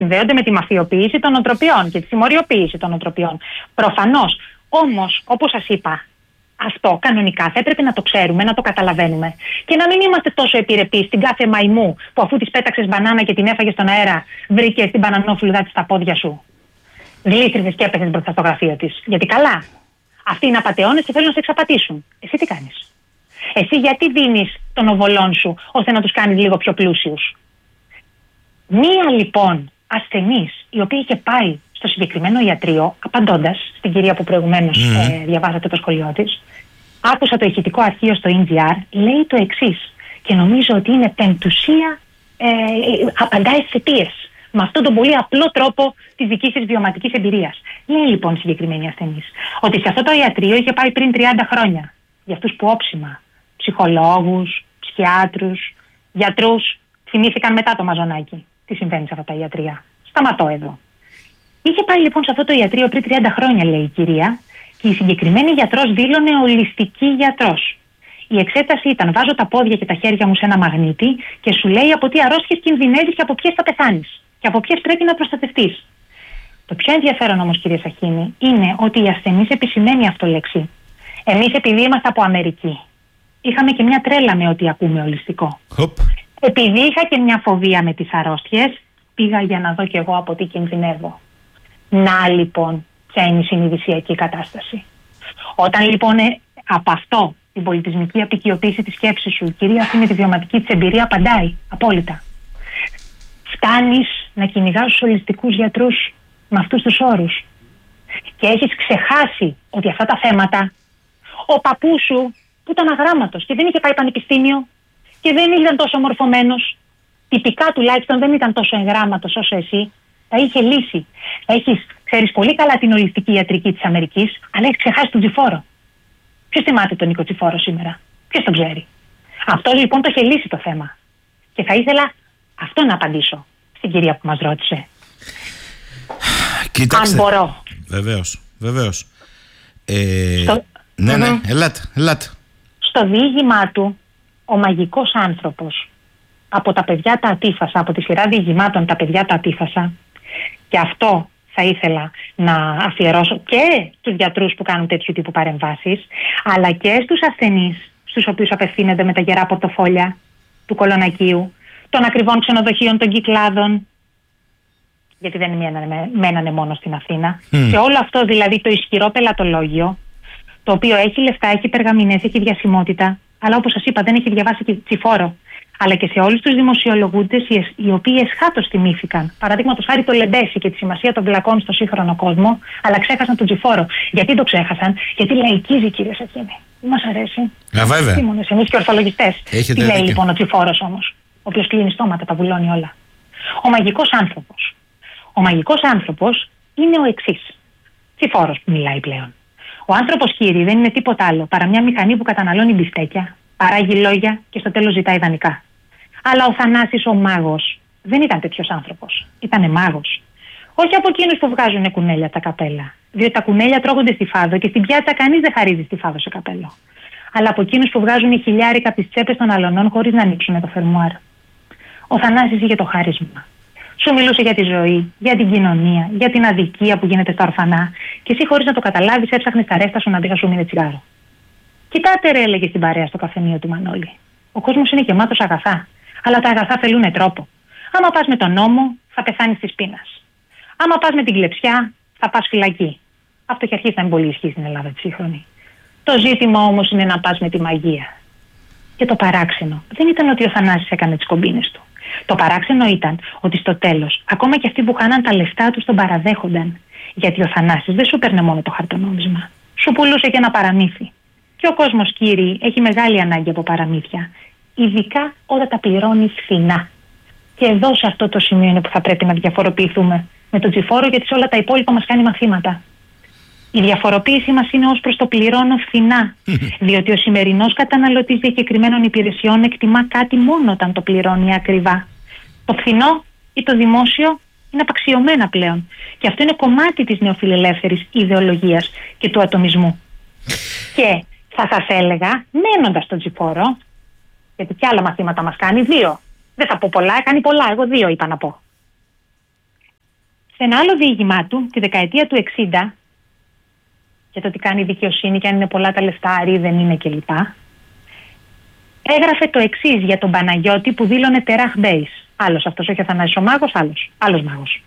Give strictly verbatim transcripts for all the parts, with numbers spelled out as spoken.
συνδέονται με τη μαφιοποίηση των οτροπιών και τη συμμοριοποίηση των οτροπιών. Προφανώς. Όμως, όπως σας είπα, αυτό κανονικά θα έπρεπε να το ξέρουμε, να το καταλαβαίνουμε. Και να μην είμαστε τόσο επιρρεπείς στην κάθε μαϊμού που αφού της πέταξες μπανάνα και την έφαγες στον αέρα, βρήκε την μπανανόφλουδά της στα πόδια σου. Γλίστριδες και έπαιζες μπροστά στο γραφείο της. Γιατί καλά. Αυτοί είναι απατεώνες και θέλουν να σε εξαπατήσουν. Εσύ τι κάνεις? Εσύ γιατί δίνεις τον οβολόν σου ώστε να τους κάνεις λίγο πιο πλούσιους? Μία λοιπόν ασθενής η οποία είχε πάει στο συγκεκριμένο ιατρείο, απαντώντας στην κυρία που προηγουμένως mm. ε, διαβάσατε το σχολείο της, άκουσα το ηχητικό αρχείο στο Ιν Τζι Αρ, λέει το εξής, και νομίζω ότι είναι πεντουσία, ε, απαντάει στις αιτίες, με αυτόν τον πολύ απλό τρόπο της δικής της βιωματικής εμπειρίας. Λέει λοιπόν η συγκεκριμένη ασθενής ότι σε αυτό το ιατρείο είχε πάει πριν τριάντα χρόνια. Για αυτούς που όψιμα, ψυχολόγους, ψυχιάτρους, γιατρούς, θυμήθηκαν μετά το μαζονάκι τι συμβαίνει σε αυτά τα ιατρεία. Σταματώ εδώ. Είχε πάει λοιπόν σε αυτό το ιατρείο πριν τριάντα χρόνια, λέει η κυρία, και η συγκεκριμένη γιατρός δήλωνε ολιστική γιατρός. Η εξέταση ήταν: βάζω τα πόδια και τα χέρια μου σε ένα μαγνήτη και σου λέει από τι αρρώστιες κινδυνεύεις και από ποιες θα πεθάνεις και από ποιες πρέπει να προστατευτείς. Το πιο ενδιαφέρον όμως, κύριε Σαχίνη, είναι ότι η ασθενής επισημαίνει αυτό λέξη. Εμείς, επειδή είμαστε από Αμερική, είχαμε και μια τρέλα με ότι ακούμε ολιστικό. Οπ. Επειδή είχα και μια φοβία με τις αρρώστιες, πήγα για να δω κι εγώ από τι κινδυνεύω. Να λοιπόν, ποια είναι η συνειδησιακή κατάσταση. Όταν λοιπόν ε, από αυτό την πολιτισμική απικιοποίηση της σκέψης σου, η κυρία αυτή με τη βιωματική της εμπειρία απαντάει απόλυτα. Φτάνεις να κυνηγάς τους ολιστικούς γιατρούς με αυτούς τους όρους και έχεις ξεχάσει ότι αυτά τα θέματα ο παππούς σου που ήταν αγράμματος και δεν είχε πάει πανεπιστήμιο και δεν ήταν τόσο μορφωμένος, τυπικά τουλάχιστον δεν ήταν τόσο εγγράμματος όσο εσύ, τα είχε λύσει. Έχεις, ξέρεις πολύ καλά την ολιστική ιατρική της Αμερικής, αλλά έχεις ξεχάσει τον Τζιφόρο. Ποιος θυμάται τον Νίκο Τζιφόρο σήμερα? Ποιος τον ξέρει? Αυτό λοιπόν το είχε λύσει το θέμα. Και θα ήθελα αυτό να απαντήσω στην κυρία που μας ρώτησε. Κοίταξε. Αν μπορώ. Βεβαίως, βεβαίως. Ε, Στο... Ναι, ναι, mm-hmm. ελάτε, ελάτε. Στο διήγημά του, ο μαγικός άνθρωπος, από τα παιδιά τα ατίφασα, από τη σειρά διηγημάτων τα παιδιά τα ατίφασα, και αυτό θα ήθελα να αφιερώσω και στους γιατρούς που κάνουν τέτοιου τύπου παρεμβάσεις, αλλά και στους ασθενείς στους οποίους απευθύνονται με τα γερά πορτοφόλια του κολονακίου, των ακριβών ξενοδοχείων των Κυκλάδων, γιατί δεν μένανε, μένανε μόνο στην Αθήνα. Mm. Και όλο αυτό δηλαδή το ισχυρό πελατολόγιο, το οποίο έχει λεφτά, έχει περγαμηνές, έχει διασημότητα, αλλά όπως σας είπα δεν έχει διαβάσει και Τζιφόρο. Αλλά και σε όλους τους δημοσιολογούντες οι οποίοι εσχάτως θυμήθηκαν, παραδείγματος χάρη το Λεμπέση και τη σημασία των βλακών στο σύγχρονο κόσμο, αλλά ξέχασαν τον Τζιφόρο. Γιατί το ξέχασαν? Γιατί λαϊκίζει, κύριε Σαχίνη. Δεν μας αρέσει. Α, βέβαια. Ήμουν εμείς και ορθολογιστές. Έχετε Τι λέει δίκιο. λοιπόν ο Τζιφόρος όμως, ο οποίος κλείνει στόματα, τα βουλώνει όλα? Ο μαγικός άνθρωπος. Ο μαγικός άνθρωπος είναι ο εξής. Τζιφόρος που μιλάει πλέον. Ο άνθρωπος, κύριε, δεν είναι τίποτα άλλο παρά μια μηχανή που καταναλώνει μπιστέκια, παράγει λόγια και στο τέλος ζητάει δανεικά. Αλλά ο Θανάσης ο μάγος δεν ήταν τέτοιος άνθρωπος. Ήτανε μάγος. Όχι από εκείνους που βγάζουν κουνέλια τα καπέλα. Διότι τα κουνέλια τρώγονται στη Φάδο και στην πιάτσα κανείς δεν χαρίζει στη Φάδο σε καπέλο. Αλλά από εκείνους που βγάζουν χιλιάρικα από τις τσέπες των αλωνών χωρίς να ανοίξουν το φερμουάρ. Ο Θανάσης είχε το χάρισμα. Σου μιλούσε για τη ζωή, για την κοινωνία, για την αδικία που γίνεται στα ορφανά, και εσύ χωρίς να το καταλάβεις έψαχνες τα ρέστα σου να δει σου μείνει τσιγάρο. Κοιτάτε, ρε, έλεγε στην παρέα στο καφενείο του Μανώλη. Ο κόσμος είναι γεμάτος αγαθά. Αλλά τα αγαθά θέλουνε τρόπο. Άμα πας με τον νόμο, θα πεθάνεις της πείνας. Άμα πας με την κλεψιά, θα πας φυλακή. Αυτό έχει αρχίσει να μην πολύ ισχύει στην Ελλάδα τη σύγχρονη. Το ζήτημα όμως είναι να πας με τη μαγεία. Και το παράξενο δεν ήταν ότι ο Θανάσης έκανε τις κομπίνες του. Το παράξενο ήταν ότι στο τέλος, ακόμα και αυτοί που χάναν τα λεφτά τους τον παραδέχονταν. Γιατί ο Θανάσης δεν σου παίρνε μόνο το χαρτονόμισμα. Σου πουλούσε και ένα παραμύθι. Και ο κόσμος, κύριοι, έχει μεγάλη ανάγκη από παραμύθια. Ειδικά όταν τα πληρώνει φθηνά. Και εδώ σε αυτό το σημείο είναι που θα πρέπει να διαφοροποιηθούμε με τον Τζιφόρο, γιατί σε όλα τα υπόλοιπα μας κάνει μαθήματα. Η διαφοροποίηση μας είναι ως προς το πληρώνω φθηνά. Διότι ο σημερινός καταναλωτής διακεκριμένων υπηρεσιών εκτιμά κάτι μόνο όταν το πληρώνει ακριβά. Το φθηνό ή το δημόσιο είναι απαξιωμένα πλέον. Και αυτό είναι κομμάτι της νεοφιλελεύθερης ιδεολογίας και του ατομισμού. Και θα σας έλεγα, μένοντας στον Τζιφόρο, γιατί και άλλα μαθήματα μας κάνει, δύο. Δεν θα πω πολλά, κάνει πολλά, εγώ δύο είπα να πω. Σε ένα άλλο διήγημά του, τη δεκαετία του εξήντα, για το τι κάνει η δικαιοσύνη και αν είναι πολλά τα λεφτά, ή δεν είναι κλπ. Έγραφε το εξής για τον Παναγιώτη που δήλωνε Τεράχ Μπέις. Άλλος αυτός, όχι ο Θανάσης ο μάγος, άλλος, άλλος μάγος.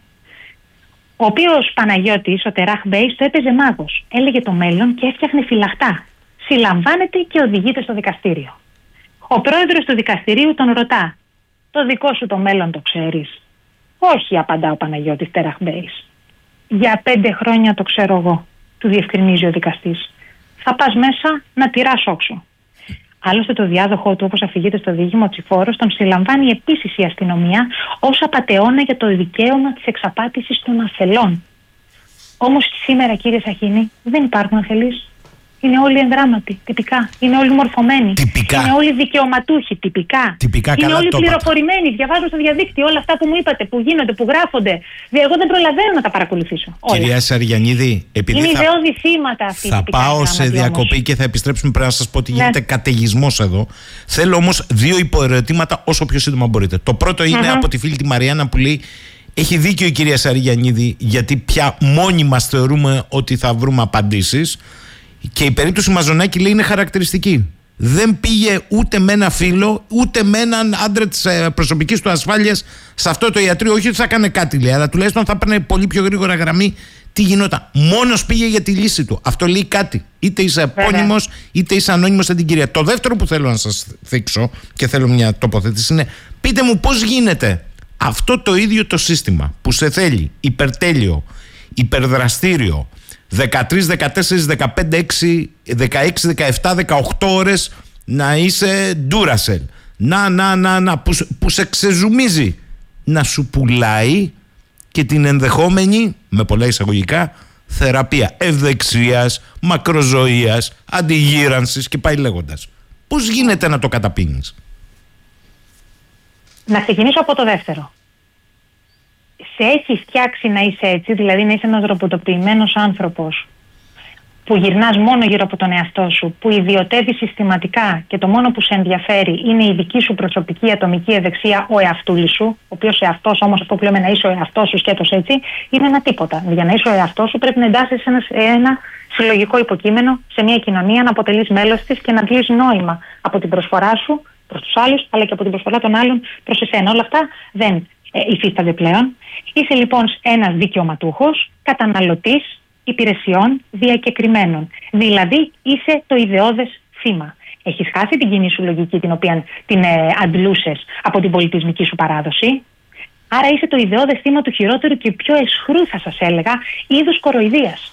Ο οποίος Παναγιώτης, ο Τεράχ Μπέις, το έπαιζε μάγος. Έλεγε το μέλλον και έφτιαχνε φυλαχτά. Συλλαμβάνεται και οδηγείται στο δικαστήριο. Ο πρόεδρος του δικαστηρίου τον ρωτά: το δικό σου το μέλλον το ξέρεις? Όχι, απαντά ο Παναγιώτης Τεράχ Μπέις. Για πέντε χρόνια το ξέρω εγώ, του διευκρινίζει ο δικαστής. Θα πας μέσα να τυράς όξο. Άλλωστε, το διάδοχό του, όπως αφηγείται στο διήγημα, ο Τσιφόρος, τον συλλαμβάνει επίσης η αστυνομία ως απατεώνα για το δικαίωμα της εξαπάτησης των αφελών. Όμως σήμερα, κύριε Σαχίνη, δεν υπάρχουν αφελείς. Είναι όλοι εγγράμματοι, τυπικά. Είναι όλοι μορφωμένοι. Τυπικά. Είναι όλοι δικαιωματούχοι, τυπικά. Τυπικά, είναι καλά όλοι το πληροφορημένοι. Διαβάζω στο διαδίκτυο όλα αυτά που μου είπατε, που γίνονται, που γράφονται. Εγώ δεν προλαβαίνω να τα παρακολουθήσω. Όλα. Κυρία Σαριαννίδη, επειδή είναι θα, ιδεώδη θύματα αυτή. θα πάω σε διακοπή όμως. Και θα επιστρέψουμε. Πρέπει να σας πω ότι γίνεται ναι. καταιγισμός εδώ. Θέλω όμως δύο υποερωτήματα όσο πιο σύντομα μπορείτε. Το πρώτο είναι mm-hmm. από τη φίλη τη Μαριάννα που λέει: έχει δίκιο η κυρία Σαριαννίδη, γιατί πια μόνοι μας θεωρούμε ότι θα βρούμε απαντήσεις. Και η περίπτωση Μαζονάκη, λέει, είναι χαρακτηριστική. Δεν πήγε ούτε με ένα φίλο, ούτε με έναν άντρα της προσωπικής του ασφάλειας σε αυτό το ιατρείο. Όχι ότι θα έκανε κάτι, λέει, αλλά τουλάχιστον θα παίρνει πολύ πιο γρήγορα γραμμή τι γινόταν. Μόνος πήγε για τη λύση του. Αυτό λέει κάτι. Είτε είσαι επώνυμος, είτε είσαι ανώνυμος σαν την κυρία. Το δεύτερο που θέλω να σας δείξω και θέλω μια τοποθέτηση είναι: πείτε μου πώς γίνεται αυτό το ίδιο το σύστημα που σε θέλει υπερτέλειο, υπερδραστήριο, δεκατρείς, δεκατέσσερις, δεκαπέντε, δεκαέξι, δεκαεπτά, δεκαοκτώ ώρες να είσαι ντούρασελ. Να, να, να, να, που, που σε ξεζουμίζει. Να σου πουλάει και την ενδεχόμενη, με πολλά εισαγωγικά, θεραπεία ευδεξίας, μακροζωίας, αντιγύρανσης και πάει λέγοντας. Πώς γίνεται να το καταπίνεις? Να ξεκινήσω από το δεύτερο. Σε έχει φτιάξει να είσαι έτσι, δηλαδή να είσαι ένας ρομποτοποιημένος άνθρωπος που γυρνάς μόνο γύρω από τον εαυτό σου, που ιδιωτεύει συστηματικά και το μόνο που σε ενδιαφέρει είναι η δική σου προσωπική ατομική ευεξία, ο εαυτούλης σου, ο οποίος εαυτός όμως, αυτό που λέμε να είσαι ο εαυτός σου σκέτος έτσι, είναι ένα τίποτα. Για να είσαι ο εαυτός σου πρέπει να εντάσσεσαι σε ένα, ένα συλλογικό υποκείμενο, σε μια κοινωνία, να αποτελείς μέλος της και να αντλείς νόημα από την προσφορά σου προς τους άλλους, αλλά και από την προσφορά των άλλων προς εσένα. Όλα αυτά δεν ε, υφίστανται πλέον. Είσαι λοιπόν ένας δικαιωματούχος, καταναλωτής υπηρεσιών διακεκριμένων. Δηλαδή είσαι το ιδεώδες θύμα. Έχεις χάσει την κοινή σου λογική, την οποία την ε, αντλούσες από την πολιτισμική σου παράδοση. Άρα είσαι το ιδεώδες θύμα του χειρότερου και πιο αισχρού, θα σας έλεγα, είδους κοροϊδίας.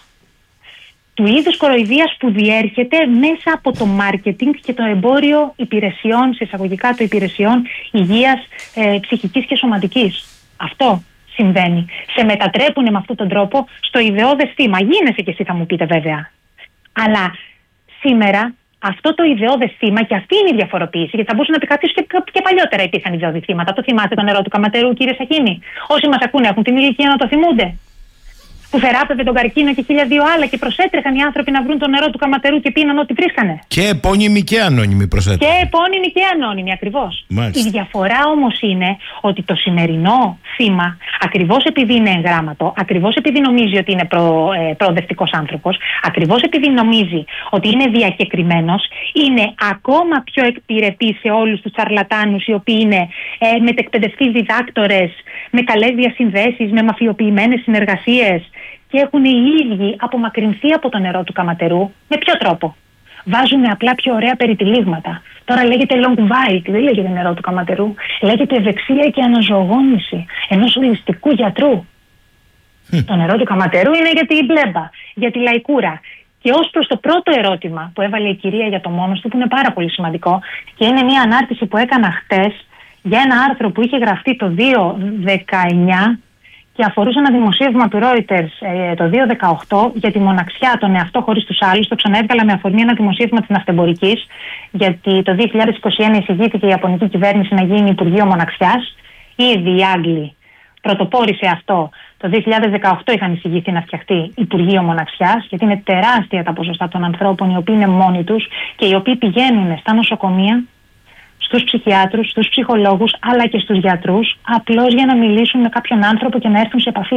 Του είδους κοροϊδίας που διέρχεται μέσα από το μάρκετινγκ και το εμπόριο υπηρεσιών, σε εισαγωγικά το υπηρεσιών υγείας ε, ψυχικής και σωματικής. Αυτό συμβαίνει. Σε μετατρέπουν με αυτόν τον τρόπο στο ιδεώδες θύμα. Γίνεσαι κι εσύ, θα μου πείτε βέβαια. Αλλά σήμερα αυτό το ιδεώδες θύμα, και αυτή είναι η διαφοροποίηση, γιατί θα μπορούσε να πει κάποιος και, και παλιότερα υπήρχαν ιδεώδη θύματα. Το θυμάστε το νερό του Καματερού, κύριε Σαχίνη? Όσοι μας ακούνε έχουν την ηλικία να το θυμούνται. Που θεράπευε τον καρκίνο και χίλια δύο άλλα και προσέτρεχαν οι άνθρωποι να βρουν το νερό του Καματερού και πίναν ό,τι βρίσκανε. Και επώνυμοι και ανώνυμοι προσέτρεχαν. Και επώνυμοι και ανώνυμοι, ακριβώς. Μάλιστα. Η διαφορά όμως είναι ότι το σημερινό θύμα, ακριβώς επειδή είναι εγγράμματο, ακριβώς επειδή νομίζει ότι είναι προ, ε, προοδευτικός άνθρωπος, ακριβώς επειδή νομίζει ότι είναι διακεκριμένος, είναι ακόμα πιο εκπηρεπή σε όλους τους τσαρλατάνους οι οποίοι είναι ε, μετεκπαιδευτείς διδάκτορες, με καλές διασυνδέσεις, με μαφιοποιημένες συνεργασίες. Και έχουν οι ίδιοι απομακρυνθεί από το νερό του Καματερού. Με ποιο τρόπο? Βάζουν απλά πιο ωραία περιτυλίγματα. Τώρα λέγεται long bite, δεν λέγεται νερό του Καματερού. Λέγεται ευεξία και αναζωογόνηση ενός ολιστικού γιατρού. Mm. Το νερό του Καματερού είναι για την μπλέμπα, για τη λαϊκούρα. Και ως προς το πρώτο ερώτημα που έβαλε η κυρία για το μόνος του, που είναι πάρα πολύ σημαντικό, και είναι μια ανάρτηση που έκανα χτες για ένα άρθρο που είχε γραφτεί το δύο χιλιάδες δεκαεννιά και αφορούσε ένα δημοσίευμα του Reuters ε, το δύο χιλιάδες δεκαοκτώ για τη μοναξιά, τον εαυτό χωρίς τους άλλους. Το ξαναέβγαλα με αφορμή ένα δημοσίευμα της ναυτεμπορικής, γιατί το δύο χιλιάδες είκοσι ένα εισηγήθηκε η Ιαπωνική κυβέρνηση να γίνει Υπουργείο Μοναξιάς. Ήδη οι Άγγλοι πρωτοπόρησε αυτό. Το δύο χιλιάδες δεκαοκτώ είχαν εισηγηθεί να φτιαχτεί Υπουργείο Μοναξιάς, γιατί είναι τεράστια τα ποσοστά των ανθρώπων οι οποίοι είναι μόνοι τους και οι οποίοι πηγαίνουν στα νοσοκομεία, στους ψυχιάτρους, στους ψυχολόγους, αλλά και στους γιατρούς, απλώς για να μιλήσουν με κάποιον άνθρωπο και να έρθουν σε επαφή.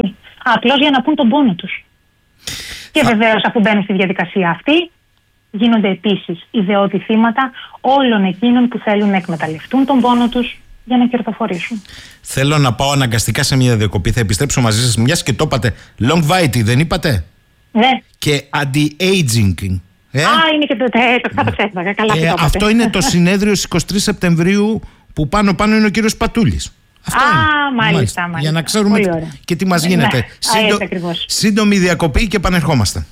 απλώς για να πούν τον πόνο τους. Και Θα... βεβαίως, αφού μπαίνουν στη διαδικασία αυτή, γίνονται επίσης ιδεώδη θύματα όλων εκείνων που θέλουν να εκμεταλλευτούν τον πόνο τους για να κερδοφορήσουν. Θέλω να πάω αναγκαστικά σε μια διακοπή. Θα επιστρέψω μαζί σας, μιας και το είπατε. Longevity, δεν είπατε? Ναι. Και anti-aging. Ε? Α, είναι και το θα το ξέφυγα. Καλά, ε, αυτό είναι το συνέδριο στις εικοστή τρίτη Σεπτεμβρίου που πάνω πάνω είναι ο κύριος Πατούλης. Αυτό Α, είναι. μάλιστα, μάλιστα, μάλιστα. Για να ξέρουμε και τι μας γίνεται. Ναι, Σύντο... Σύντομη διακοπή και επανερχόμαστε.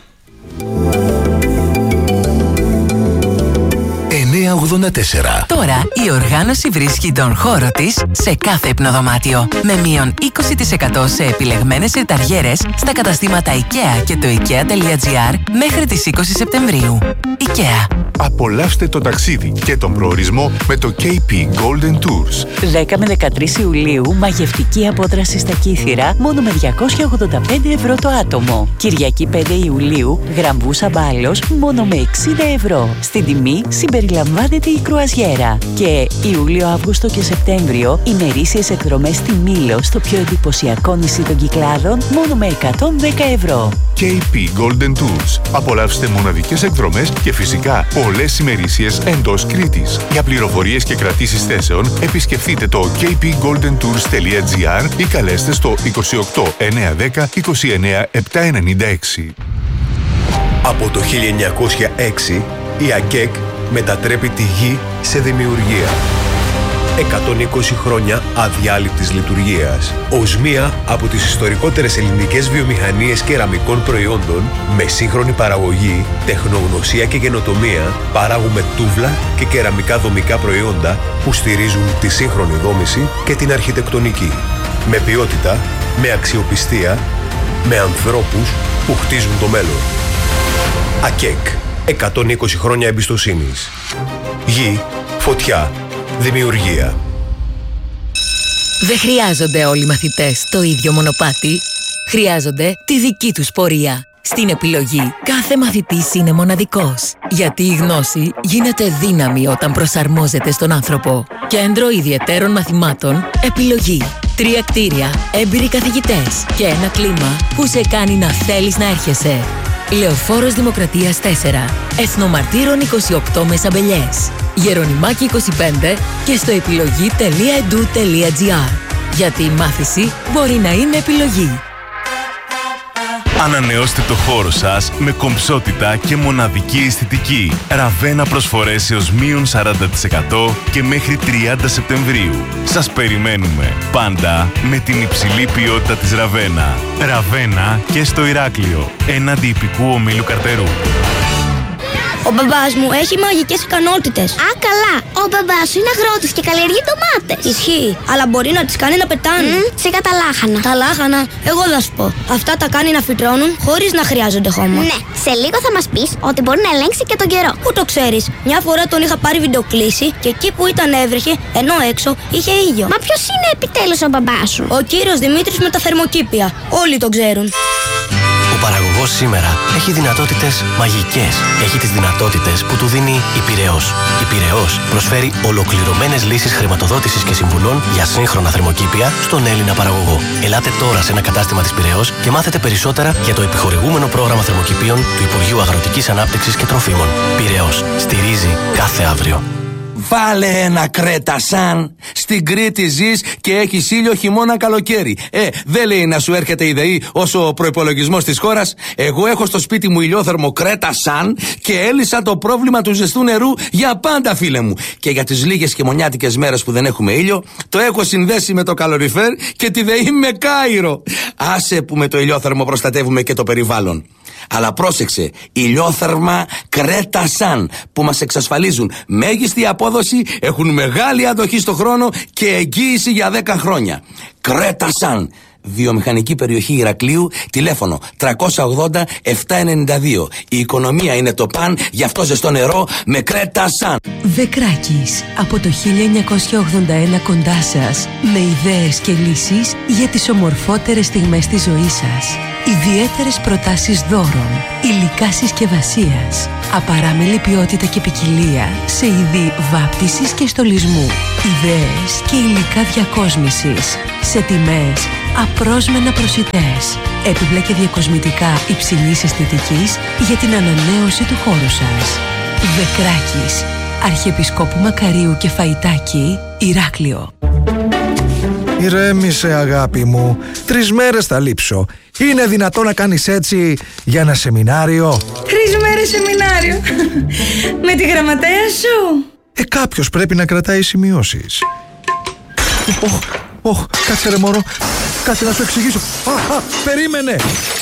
εννιακόσια ογδόντα τέσσερα. Τώρα η οργάνωση βρίσκει τον χώρο της σε κάθε υπνοδωμάτιο. Με μείον είκοσι τοις εκατό σε επιλεγμένες συρταριέρες στα καταστήματα IKEA και το ikea.gr μέχρι τις είκοσι Σεπτεμβρίου. IKEA. Απολαύστε το ταξίδι και τον προορισμό με το κέι πι Golden Tours. δέκα με δεκατρείς Ιουλίου μαγευτική απόδραση στα Κύθυρα μόνο με διακόσια ογδόντα πέντε ευρώ το άτομο. Κυριακή πέντε Ιουλίου Γραμβούσα Μπάλος μόνο με εξήντα ευρώ. Στην τιμή συμπεριλαμβάνεται η κρουαζιέρα. Και Ιούλιο, Αύγουστο και Σεπτέμβριο ημερήσιες εκδρομές στη Μήλο στο πιο εντυπωσιακό νησί των Κυκλάδων μόνο με εκατόν δέκα ευρώ. κέι πι Golden Tours. Απολαύστε μοναδικές εκδρομές και φυσικά πολλές ημερήσιες εντός Κρήτης. Για πληροφορίες και κρατήσεις θέσεων επισκεφτείτε το κέι πι γκόλντεν τουρς τελεία τζι άρ ή καλέστε στο είκοσι οκτώ εννιακόσια δέκα είκοσι εννέα επτακόσια ενενήντα έξι. Από το χίλια εννιακόσια έξι η ΑΚΕΚ μετατρέπει τη γη σε δημιουργία. εκατόν είκοσι χρόνια αδιάλειπτης λειτουργίας. Ως μία από τις ιστορικότερες ελληνικές βιομηχανίες κεραμικών προϊόντων, με σύγχρονη παραγωγή, τεχνογνωσία και καινοτομία, παράγουμε τούβλα και κεραμικά δομικά προϊόντα που στηρίζουν τη σύγχρονη δόμηση και την αρχιτεκτονική. Με ποιότητα, με αξιοπιστία, με ανθρώπους που χτίζουν το μέλλον. ΑΚΕΚ. εκατόν είκοσι χρόνια εμπιστοσύνης. Γη, φωτιά, δημιουργία. Δεν χρειάζονται όλοι οι μαθητές το ίδιο μονοπάτι. Χρειάζονται τη δική τους πορεία. Στην επιλογή, κάθε μαθητής είναι μοναδικός. Γιατί η γνώση γίνεται δύναμη όταν προσαρμόζεται στον άνθρωπο. Κέντρο ιδιαιτέρων μαθημάτων, επιλογή. Τρία κτίρια, έμπειροι καθηγητές και ένα κλίμα που σε κάνει να θέλεις να έρχεσαι. Λεωφόρος Δημοκρατίας τέσσερα, Εθνομαρτύρων είκοσι οκτώ Μεσαμπελιές, Γερονιμάκη είκοσι πέντε και στο επιλογή τελεία εντού τελεία τζι άρ. Γιατί η μάθηση μπορεί να είναι επιλογή. Ανανεώστε το χώρο σας με κομψότητα και μοναδική αισθητική. Ραβένα προσφορές έως μείον σαράντα τοις εκατό και μέχρι τριάντα Σεπτεμβρίου. Σας περιμένουμε πάντα με την υψηλή ποιότητα της Ραβένα. Ραβένα και στο Ηράκλειο, έναντι ιππικού ομίλου Καρτερού. Ο μπαμπάς μου έχει μαγικές ικανότητες. Α, καλά. Ο μπαμπάς σου είναι αγρότης και καλλιεργεί ντομάτες. Ισχύει, αλλά μπορεί να τις κάνει να πετάνε. Mm, σιγά τα λάχανα. Τα λάχανα, εγώ θα σου πω. Αυτά τα κάνει να φυτρώνουν χωρίς να χρειάζονται χώμα. Ναι, σε λίγο θα μας πεις ότι μπορεί να ελέγξει και τον καιρό. Πού το ξέρεις? Μια φορά τον είχα πάρει βιντεοκλήση και εκεί που ήταν έβρεχε, ενώ έξω είχε ήλιο. Μα ποιος είναι επιτέλους ο μπαμπάς σου? Ο κύριος Δημήτρης με τα θερμοκήπια. Όλοι τον ξέρουν. Ο παραγωγός σήμερα έχει δυνατότητες μαγικές. Έχει τις δυνατότητες που του δίνει η Πειραιώς. Η Πειραιώς προσφέρει ολοκληρωμένες λύσεις χρηματοδότησης και συμβουλών για σύγχρονα θερμοκήπια στον Έλληνα παραγωγό. Ελάτε τώρα σε ένα κατάστημα της Πειραιώς και μάθετε περισσότερα για το επιχορηγούμενο πρόγραμμα θερμοκηπίων του Υπουργείου Αγροτικής Ανάπτυξης και Τροφίμων. Πειραιώς. Στηρίζει κάθε αύριο. Βάλε ένα Κρέτα Σαν. Στην Κρήτη ζεις και έχεις ήλιο χειμώνα καλοκαίρι. Ε, δεν λέει να σου έρχεται η ΔΕΗ όσο ο προϋπολογισμός της χώρας. Εγώ έχω στο σπίτι μου ηλιόθερμο Κρέτα Σαν και έλυσα το πρόβλημα του ζεστού νερού για πάντα, φίλε μου. Και για τις λίγες χειμωνιάτικες μέρες που δεν έχουμε ήλιο, το έχω συνδέσει με το καλοριφέρ και τη ΔΕΗ με Κάιρο. Άσε που με το ηλιόθερμο προστατεύουμε και το περιβάλλον. Αλλά πρόσεξε, ηλιόθερμα Κρέτα Σαν που μας εξασφαλίζουν μέγιστη απόδοση, έχουν μεγάλη αντοχή στο χρόνο και εγγύηση για δέκα χρόνια. Κρέτα Σαν, βιομηχανική περιοχή Ηρακλείου, τηλέφωνο τριακόσια ογδόντα επτακόσια ενενήντα δύο. Η οικονομία είναι το παν, γι' αυτό ζεστό νερό με Κρέτα Σαν. Δεκράκης, από το χίλια εννιακόσια ογδόντα ένα κοντά σας, με ιδέες και λύσεις για τις ομορφότερες στιγμές της ζωής σας. Ιδιαίτερες προτάσεις δώρων, υλικά συσκευασίας, απαράμιλη ποιότητα και ποικιλία σε είδη βάπτισης και στολισμού, ιδέες και υλικά διακόσμησης, σε τιμές απρόσμενα προσιτές. Έπιπλα και διακοσμητικά υψηλής αισθητικής για την ανανέωση του χώρου σας. Βεκράκης, Αρχιεπισκόπου Μακαρίου και Φαϊτάκη, Ηράκλειο. Ηρέμησε αγάπη μου, τρεις μέρες θα λείψω. Είναι δυνατό να κάνεις έτσι για ένα σεμινάριο? Τρεις μέρες σεμινάριο? Με τη γραμματέα σου? Ε, κάποιος πρέπει να κρατάει σημειώσεις. Οχ, οχ, κάτσε ρε μωρό, κάτσε να σου εξηγήσω. Α, α, περίμενε.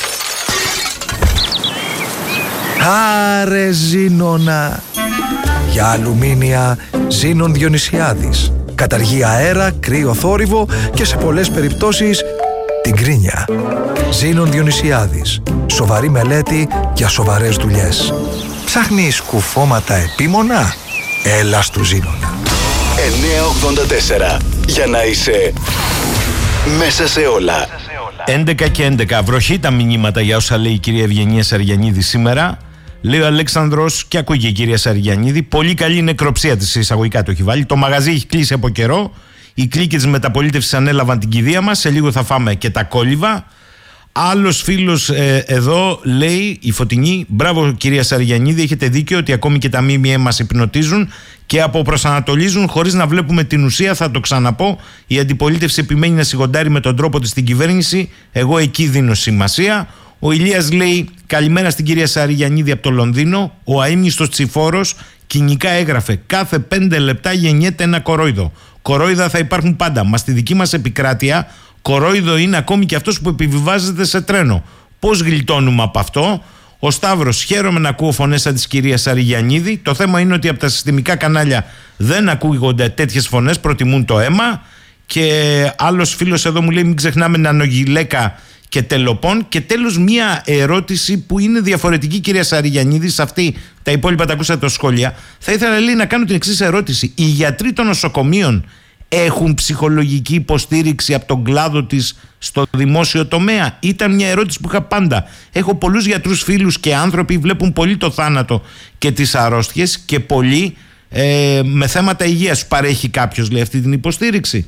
Άρε Ζήνονα. Για αλουμίνια Ζήνων Διονυσιάδης. Καταργεί αέρα, κρύο θόρυβο και σε πολλές περιπτώσεις την κρίνια. Ζήνων Διονυσιάδης. Σοβαρή μελέτη για σοβαρές δουλειές. Ψάχνεις κουφώματα επίμονα? Έλα στου Ζήνονα. εννιακόσια ογδόντα τέσσερα. Για να είσαι μέσα σε όλα. έντεκα και έντεκα. Βροχή τα μηνύματα για όσα λέει η κυρία Ευγενία Σαριγιαννίδη σήμερα. Λέει ο Αλέξανδρος και ακούγε η κυρία Σαριγιαννίδη. Πολύ καλή νεκροψία της, εισαγωγικά το έχει βάλει. Το μαγαζί έχει κλείσει από καιρό. Οι κλίκες της μεταπολίτευσης ανέλαβαν την κηδεία μας. Σε λίγο θα φάμε και τα κόλληβα. Άλλος φίλος ε, εδώ λέει, η Φωτεινή, μπράβο κυρία Σαριγιαννίδη, έχετε δίκιο ότι ακόμη και τα ΜΜΕ μας υπνοτίζουν και αποπροσανατολίζουν χωρίς να βλέπουμε την ουσία. Θα το ξαναπώ, η αντιπολίτευση επιμένει να σιγοντάρει με τον τρόπο της την κυβέρνηση. Εγώ εκεί δίνω σημασία. Ο Ηλίας λέει, καλημέρα στην κυρία Σαριγιαννίδη από το Λονδίνο. Ο αείμνηστος Τσιφόρος κοινικά έγραφε, κάθε πέντε λεπτά γεννιέται ένα κορόιδο. Κορόιδα θα υπάρχουν πάντα. Μα στη δική μας επικράτεια κορόιδο είναι ακόμη και αυτός που επιβιβάζεται σε τρένο. Πώς γλιτώνουμε από αυτό? Ο Σταύρος, χαίρομαι να ακούω φωνές σαν της κυρίας Σαριγιαννίδη. Το θέμα είναι ότι από τα συστημικά κανάλια δεν ακούγονται τέτοιες φωνές, προτιμούν το αίμα. Και άλλος φίλος εδώ μου λέει, μην ξεχνάμε Νανογιλέκα και Τελοπών. Και τέλος μία ερώτηση που είναι διαφορετική, κυρία Σαριγιαννίδη, σε αυτή τα υπόλοιπα τα ακούσατε στο σχόλια. Θα ήθελα λέει, να κάνω την εξής ερώτηση. Οι γιατροί των νοσοκομείων έχουν ψυχολογική υποστήριξη από τον κλάδο της στο δημόσιο τομέα? Ήταν μια ερώτηση που είχα πάντα. Έχω πολλούς γιατρούς φίλους και άνθρωποι βλέπουν πολύ το θάνατο και τις αρρώστιες και πολλοί ε, με θέματα υγείας. Παρέχει κάποιος λέει αυτή την υποστήριξη?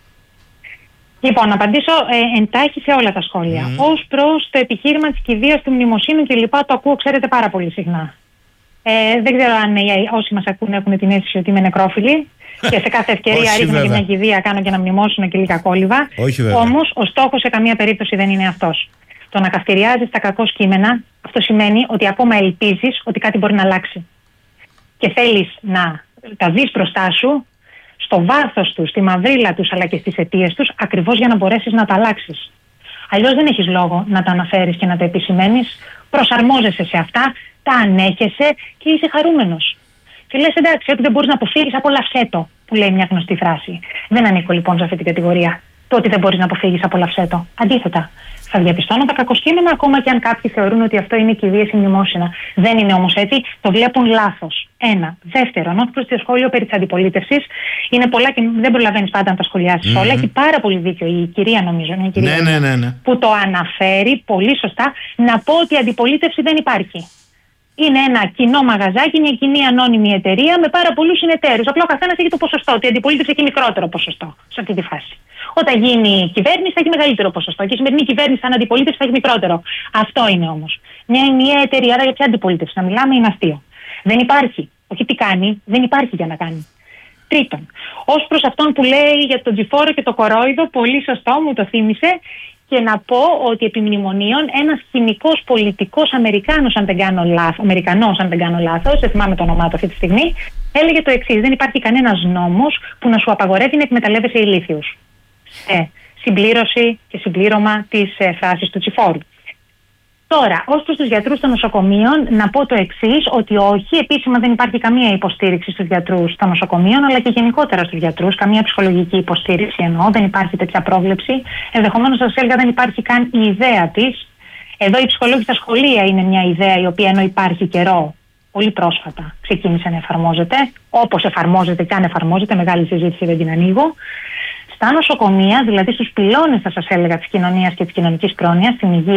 Λοιπόν, να απαντήσω ε, εντάχει σε όλα τα σχόλια. Mm. Ως προς το επιχείρημα της κηδείας του μνημοσύνου και λοιπά, το ακούω, ξέρετε, πάρα πολύ συχνά. Ε, δεν ξέρω αν ε, όσοι μας ακούν έχουν την αίσθηση ότι είμαι νεκρόφιλη και σε κάθε ευκαιρία ρίχνω και μια κηδεία, κάνω και ένα μνημόσυνο και λίγα κόλληβα. Όμως, ο στόχος σε καμία περίπτωση δεν είναι αυτός. Το να καυτηριάζεις τα κακό κείμενα, αυτό σημαίνει ότι ακόμα ελπίζεις ότι κάτι μπορεί να αλλάξει. Και θέλεις να τα δεις μπροστά σου, στο βάθος τους, στη μαυρίλα τους αλλά και στις αιτίες τους, ακριβώς για να μπορέσεις να τα αλλάξεις. Αλλιώς δεν έχεις λόγο να τα αναφέρεις και να τα επισημαίνεις. Προσαρμόζεσαι σε αυτά, τα ανέχεσαι και είσαι χαρούμενος. Και λες, εντάξει, ότι δεν μπορείς να αποφύγεις, απολαυσέ το, που λέει μια γνωστή φράση. Δεν ανήκω λοιπόν σε αυτή την κατηγορία. Το ότι δεν μπορείς να αποφύγεις, απολαυσέ το. Αντίθετα, θα διαπιστώνω τα κακοσκήμενα ακόμα και αν κάποιοι θεωρούν ότι αυτό είναι κηδείες ή μνημόσυνα. Δεν είναι όμως έτσι, το βλέπουν λάθος. Ένα. Δεύτερον, ως προς το σχόλιο περί της αντιπολίτευσης, είναι πολλά και δεν προλαβαίνεις πάντα να τα σχολιάσεις mm-hmm. όλα. Έχει πάρα πολύ δίκιο η κυρία, νομίζω, η κυρία ναι, ναι, ναι, ναι. που το αναφέρει πολύ σωστά. Να πω ότι η αντιπολίτευση δεν υπάρχει. Είναι ένα κοινό μαγαζάκι, μια κοινή ανώνυμη εταιρεία με πάρα πολλούς συνεταίρους. Απλά ο καθένας έχει το ποσοστό. Η αντιπολίτευση έχει μικρότερο ποσοστό σε αυτή τη φάση. Όταν γίνει κυβέρνηση θα έχει μεγαλύτερο ποσοστό. Και η σημερινή κυβέρνηση, σαν αντιπολίτευση, θα έχει μικρότερο. Αυτό είναι όμως. Μια ενιαία εταιρεία, άρα για ποια αντιπολίτευση να μιλάμε είναι αστείο. Δεν υπάρχει. Όχι τι κάνει, δεν υπάρχει για να κάνει. Τρίτον, ως προς αυτόν που λέει για τον Τζιφόρο και το κορόιδο, πολύ σωστό, μου το θύμισε. Και να πω ότι επί μνημονίων ένας χημικός πολιτικός Αμερικάνος, αν δεν κάνω λάθος, Αμερικανός, αν δεν κάνω λάθος, δεν θυμάμαι το όνομά του αυτή τη στιγμή, έλεγε το εξής: δεν υπάρχει κανένας νόμος που να σου απαγορεύει να εκμεταλλεύεσαι ηλίθιους. Ε, συμπλήρωση και συμπλήρωμα της ε, φράσης του Τσιφόρου. Τώρα, ως προς τους γιατρούς των νοσοκομείων, να πω το εξής, ότι όχι, επίσημα δεν υπάρχει καμία υποστήριξη στους γιατρούς των νοσοκομείων, αλλά και γενικότερα στους γιατρούς, καμία ψυχολογική υποστήριξη εννοώ, δεν υπάρχει τέτοια πρόβλεψη. Ενδεχομένως, σας έλεγα, δεν υπάρχει καν η ιδέα της. Εδώ η ψυχολόγοι στα σχολεία είναι μια ιδέα η οποία ενώ υπάρχει καιρό, πολύ πρόσφατα ξεκίνησε να εφαρμόζεται, όπως εφαρμόζεται και αν εφαρμόζεται, μεγάλη συζήτηση δεν την ανοίγω. Στα νοσοκομεία, δηλαδή στους πυλώνες, θα σας έλεγα, της κοινωνίας και της κοινωνικής πρόνοιας, στην υγεία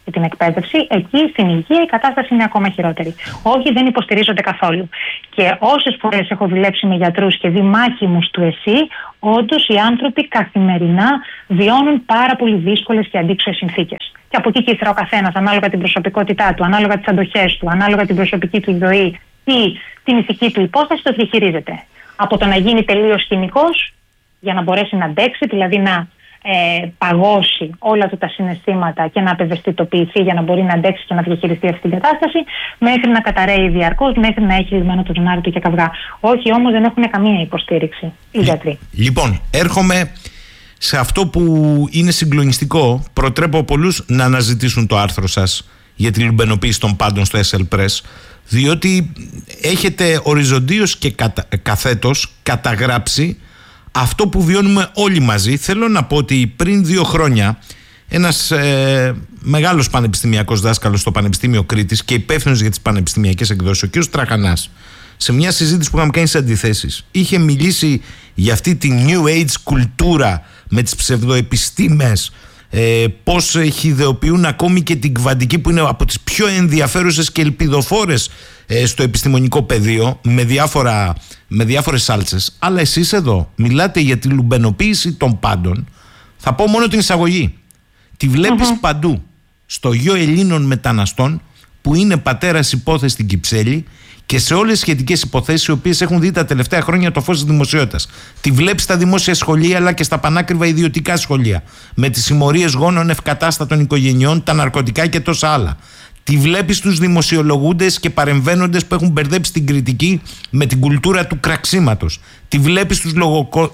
και την εκπαίδευση, εκεί στην υγεία η κατάσταση είναι ακόμα χειρότερη. Όχι, δεν υποστηρίζονται καθόλου. Και όσες φορές έχω δουλέψει με γιατρούς και δει μάχημους του ΕΣΥ, όντως οι άνθρωποι καθημερινά βιώνουν πάρα πολύ δύσκολες και αντίξωες συνθήκες. Και από εκεί και ύστερα ο καθένας, ανάλογα την προσωπικότητά του, ανάλογα τις αντοχές του, ανάλογα την προσωπική του ζωή ή την ηθική του υπόσταση, το διαχειρίζεται. Από το να γίνει τελείως χημικός, για να μπορέσει να αντέξει, δηλαδή να ε, παγώσει όλα του τα συναισθήματα και να απευαισθητοποιηθεί για να μπορεί να αντέξει και να διαχειριστεί αυτή την κατάσταση, μέχρι να καταραίει διαρκώς, μέχρι να έχει λυμμένο το ζωνάρι του και καυγά. Όχι, όμως δεν έχουν καμία υποστήριξη οι γιατροί. Λοιπόν, έρχομαι σε αυτό που είναι συγκλονιστικό. Προτρέπω πολλούς να αναζητήσουν το άρθρο σας για τη λουμπενοποίηση των πάντων στο Έσελ Press, διότι έχετε οριζοντίως και κατα... καθέτος καταγράψει αυτό που βιώνουμε όλοι μαζί. Θέλω να πω ότι πριν δύο χρόνια ένας ε, μεγάλος πανεπιστημιακός δάσκαλος στο Πανεπιστήμιο Κρήτης και υπεύθυνος για τις πανεπιστημιακές εκδόσεις, ο κ. Τραχανάς, σε μια συζήτηση που είχαμε κάνει σε αντιθέσεις, είχε μιλήσει για αυτή τη New Age κουλτούρα με τις ψευδοεπιστήμες, ε, πώς χυδαιοποιούν ακόμη και την κβαντική, που είναι από τις πιο ενδιαφέρουσες και ελπιδοφόρες ε, στο επιστημονικό πεδίο, με, διάφορα, με διάφορες σάλτσες. Αλλά εσείς εδώ μιλάτε για τη λουμπενοποίηση των πάντων. Θα πω μόνο την εισαγωγή. Τη βλέπεις uh-huh. παντού. Στο γιο Ελλήνων μεταναστών, που είναι πατέρας υπόθεση στην Κυψέλη, και σε όλες τις σχετικές υποθέσεις οι οποίες έχουν δει τα τελευταία χρόνια το φως της δημοσιότητας. Τη βλέπεις στα δημόσια σχολεία αλλά και στα πανάκριβα ιδιωτικά σχολεία, με τις συμμορίες γόνων ευκατάστατων οικογενειών, τα ναρκωτικά και τόσα άλλα. Τη βλέπεις στους δημοσιολογούντες και παρεμβαίνοντες που έχουν μπερδέψει την κριτική με την κουλτούρα του κραξίματος. Τη βλέπεις στους λογοκο...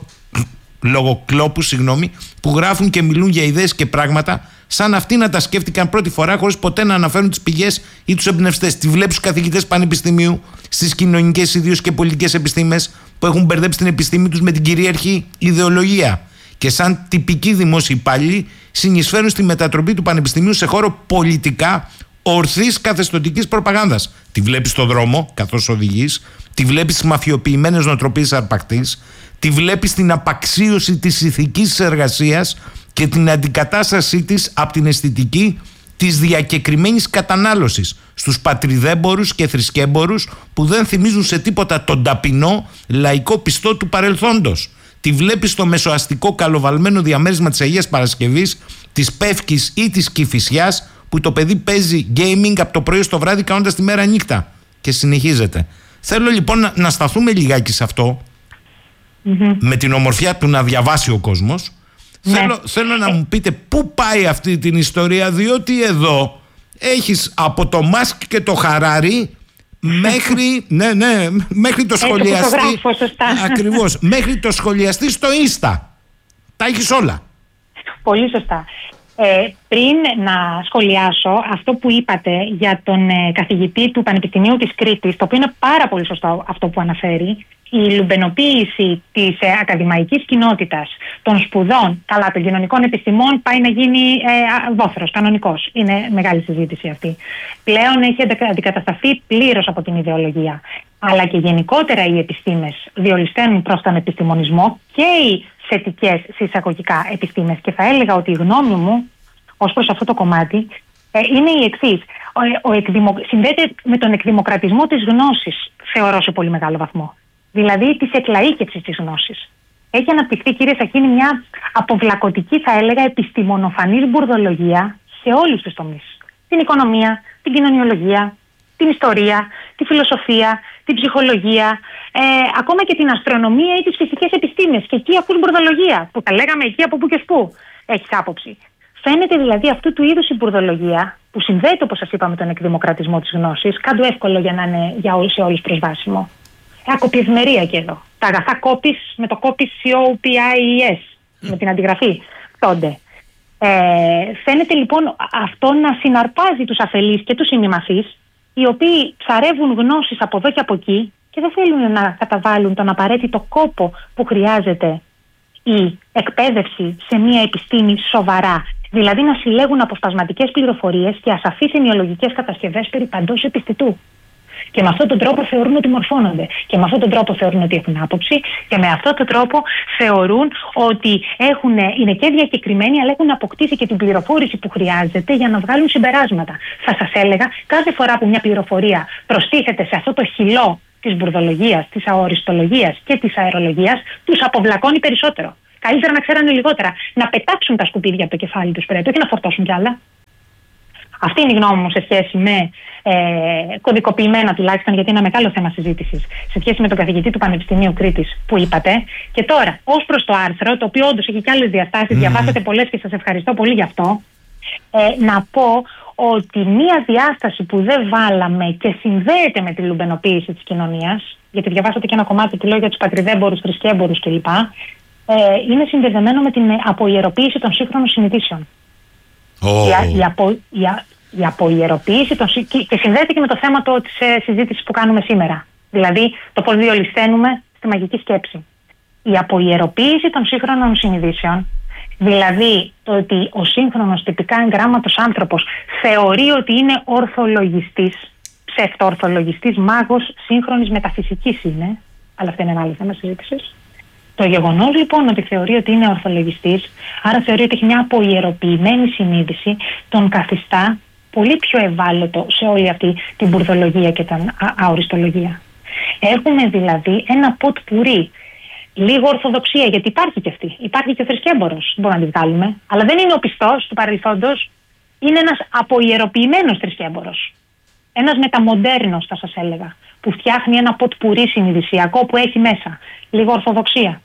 λογοκλόπους συγγνώμη, που γράφουν και μιλούν για ιδέες και πράγματα σαν αυτοί να τα σκέφτηκαν πρώτη φορά, χωρίς ποτέ να αναφέρουν τις πηγές ή τους εμπνευστές. Τη βλέπεις στους καθηγητές πανεπιστημίου, στις κοινωνικές ιδίως και πολιτικές επιστήμες, που έχουν μπερδέψει την επιστήμη τους με την κυρίαρχη ιδεολογία. Και σαν τυπικοί δημόσιοι υπάλληλοι συνεισφέρουν στη μετατροπή του πανεπιστημίου σε χώρο πολιτικά ορθής καθεστωτικής προπαγάνδας. Τη βλέπεις στον δρόμο, καθώς οδηγείς, τη βλέπεις στις μαφιοποιημένες νοοτροπίες αρπακτής, τη βλέπεις στην απαξίωση της ηθικής εργασίας και την αντικατάστασή της από την αισθητική της διακεκριμένης κατανάλωσης στους πατριδέμπορους και θρησκέμπορους που δεν θυμίζουν σε τίποτα τον ταπεινό λαϊκό πιστό του παρελθόντος. Τη βλέπεις στο μεσοαστικό καλοβαλμένο διαμέρισμα της Αγίας Παρασκευής, της Πεύκης ή της Κηφισιάς, που το παιδί παίζει gaming από το πρωί στο βράδυ κάνοντας τη μέρα νύχτα. Και συνεχίζεται. Θέλω λοιπόν να, να σταθούμε λιγάκι σε αυτό, mm-hmm. με την ομορφιά του να διαβάσει ο κόσμος. Ναι. Θέλω, θέλω να μου πείτε πού πάει αυτή την ιστορία, διότι εδώ έχεις από το Μάσκ και το Χαράρι μέχρι, ναι, ναι, μέχρι το σχολιαστή. Ακριβώς, μέχρι το σχολιαστή στο Ίνστα. Τα έχεις όλα. Πολύ σωστά. Ε, πριν να σχολιάσω αυτό που είπατε για τον ε, καθηγητή του Πανεπιστημίου της Κρήτης, το οποίο είναι πάρα πολύ σωστό αυτό που αναφέρει, η λουμπενοποίηση της ε, ακαδημαϊκής κοινότητας, των σπουδών, καλά, των κοινωνικών επιστημών, πάει να γίνει ε, βόθρος, κανονικός. Είναι μεγάλη συζήτηση αυτή. Πλέον έχει αντικατασταθεί πλήρως από την ιδεολογία. Αλλά και γενικότερα οι επιστήμες διολυσταίνουν προς τον επιστημονισμό και οι θετικές συσσαγωγικά επιστήμες. Και θα έλεγα ότι η γνώμη μου ως προς αυτό το κομμάτι ε, είναι η εξής. Ο, ο εκδημο... Συνδέεται με τον εκδημοκρατισμό της γνώσης, θεωρώ, σε πολύ μεγάλο βαθμό. Δηλαδή της εκλαΐκευσης της γνώσης. Έχει αναπτυχθεί, κύριε Σαχίνη, μια αποβλακωτική, θα έλεγα, επιστημονοφανής μπουρδολογία σε όλους τους τομείς. Την οικονομία, την κοινωνιολογία, την ιστορία, τη φιλοσοφία, την ψυχολογία, ε, ακόμα και την αστρονομία ή τις φυσικές επιστήμες. Και εκεί ακούς μπουρδολογία, που τα λέγαμε εκεί από πού και σπου. Έχεις άποψη. Φαίνεται δηλαδή αυτού του είδους η μπουρδολογία, που συνδέεται, όπως σας είπα, με τον εκδημοκρατισμό της γνώσης, κάντου εύκολο για να είναι για όλους, σε όλους προσβάσιμο. Ακοπιευμερία και εδώ. Τα αγαθά κόπης με το κόπης C-O-P-I-E-S, με την αντιγραφή τότε. Ε, φαίνεται λοιπόν αυτό να συναρπάζει τους αφελείς και τους ημιμαθείς, οι οποίοι ψαρεύουν γνώσεις από εδώ και από εκεί και δεν θέλουν να καταβάλουν τον απαραίτητο κόπο που χρειάζεται η εκπαίδευση σε μια επιστήμη σοβαρά. Δηλαδή να συλλέγουν αποσπασματικές πληροφορίες και ασαφείς ενοιολογικές κατασκευές περί παντός επιστητού. Και με αυτόν τον τρόπο θεωρούν ότι μορφώνονται. Και με αυτόν τον τρόπο θεωρούν ότι έχουν άποψη. Και με αυτόν τον τρόπο θεωρούν ότι έχουν, είναι και διακεκριμένοι, αλλά έχουν αποκτήσει και την πληροφόρηση που χρειάζεται για να βγάλουν συμπεράσματα. Θα σας έλεγα, κάθε φορά που μια πληροφορία προστίθεται σε αυτό το χυλό της μπουρδολογίας, της αοριστολογίας και της αερολογίας, τους αποβλακώνει περισσότερο. Καλύτερα να ξέρανε λιγότερα. Να πετάξουν τα σκουπίδια από το κεφάλι τους πρέπει, όχι να φορτώσουν κι άλλα. Αυτή είναι η γνώμη μου σε σχέση με ε, κωδικοποιημένα τουλάχιστον, γιατί είναι ένα μεγάλο θέμα συζήτησης, σε σχέση με τον καθηγητή του Πανεπιστημίου Κρήτης που είπατε. Και τώρα, ως προς το άρθρο, το οποίο όντως έχει και άλλες διαστάσεις, mm. διαβάσατε πολλές και σας ευχαριστώ πολύ γι' αυτό, ε, να πω ότι μία διάσταση που δεν βάλαμε και συνδέεται με τη λουμπενοποίηση της κοινωνίας, γιατί διαβάσατε και ένα κομμάτι που λέω για τους πατριδέμπορους, θρησκέμπορους κλπ., ε, είναι συνδεδεμένο με την αποιεροποίηση των σύγχρονων συνηθίσεων. Oh. Η, η, απο, η, η αποιεροποίηση των, και, και συνδέεται και με το θέμα το, της ε, συζήτησης που κάνουμε σήμερα. Δηλαδή το πώς διολυσθαίνουμε στη μαγική σκέψη. Η αποιεροποίηση των σύγχρονων συνειδήσεων, δηλαδή το ότι ο σύγχρονος τυπικά εγγράμματος άνθρωπος θεωρεί ότι είναι ορθολογιστής, ψευτοορθολογιστής, μάγος σύγχρονης μεταφυσικής είναι, αλλά αυτό είναι ένα άλλο θέμα συζήτησης. Το γεγονός λοιπόν ότι θεωρεί ότι είναι ορθολογιστής, άρα θεωρεί ότι έχει μια αποιεροποιημένη συνείδηση, τον καθιστά πολύ πιο ευάλωτο σε όλη αυτή την μπουρδολογία και την αοριστολογία. Έχουμε δηλαδή ένα ποτ πουρί, λίγο ορθοδοξία, γιατί υπάρχει και αυτή. Υπάρχει και ο θρησκέμπορος, μπορούμε να τη βγάλουμε, αλλά δεν είναι ο πιστός του παρελθόντος, είναι ένας αποιεροποιημένος θρησκέμπορος. Ένας μεταμοντέρνος, θα σας έλεγα, που φτιάχνει ένα ποτ πουρί συνειδησιακό που έχει μέσα λίγο ορθοδοξία,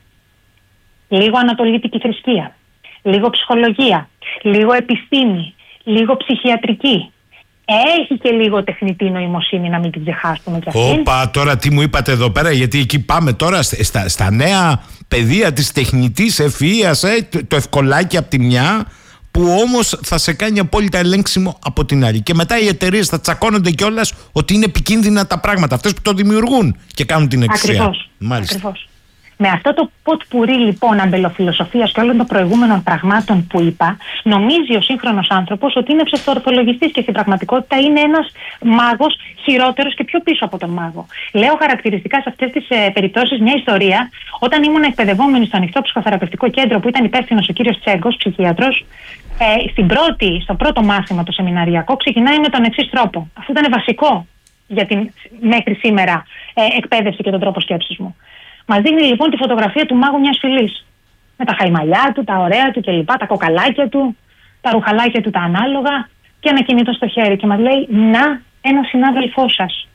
λίγο ανατολίτικη θρησκεία, λίγο ψυχολογία, λίγο επιστήμη, λίγο ψυχιατρική. Έχει και λίγο τεχνητή νοημοσύνη, να μην την ξεχάσουμε κι αυτήν. Όπα, τώρα τι μου είπατε εδώ πέρα, γιατί εκεί πάμε τώρα στα, στα νέα πεδία της τεχνητής ευφυΐας, ε, το, το ευκολάκι από τη μια, που όμως θα σε κάνει απόλυτα ελέγξιμο από την άλλη. Και μετά οι εταιρείες θα τσακώνονται κιόλας ότι είναι επικίνδυνα τα πράγματα, αυτές που το δημιουργούν και κάνουν την εξουσία. Ακριβώς. Ακριβώς. Με αυτό το ποτ πουρί λοιπόν αμπελοφιλοσοφίας και όλων των προηγούμενων πραγμάτων που είπα, νομίζει ο σύγχρονος άνθρωπος ότι είναι ψευτοορθολογιστής και στην πραγματικότητα είναι ένας μάγος χειρότερος και πιο πίσω από τον μάγο. Λέω χαρακτηριστικά σε αυτές τις ε, περιπτώσεις μια ιστορία. Όταν ήμουν εκπαιδευόμενη στο ανοιχτό ψυχοθεραπευτικό κέντρο που ήταν υπεύθυνος ο κύριος Τσέγκος, ψυχίατρος, ε, στην πρώτη, στο πρώτο μάθημα το σεμιναριακό ξεκινάει με τον εξής τρόπο. Αυτό ήταν βασικό για την μέχρι σήμερα ε, εκπαίδευση και τον τρόπο σκέψης μου. Μας δείχνει λοιπόν τη φωτογραφία του μάγου μιας φυλής. Με τα χαϊμαλιά του, τα ωραία του κλπ, τα κοκαλάκια του, τα ρουχαλάκια του τα ανάλογα και ένα κινητό στο χέρι. Και μας λέει, να, ένα συνάδελφό σας.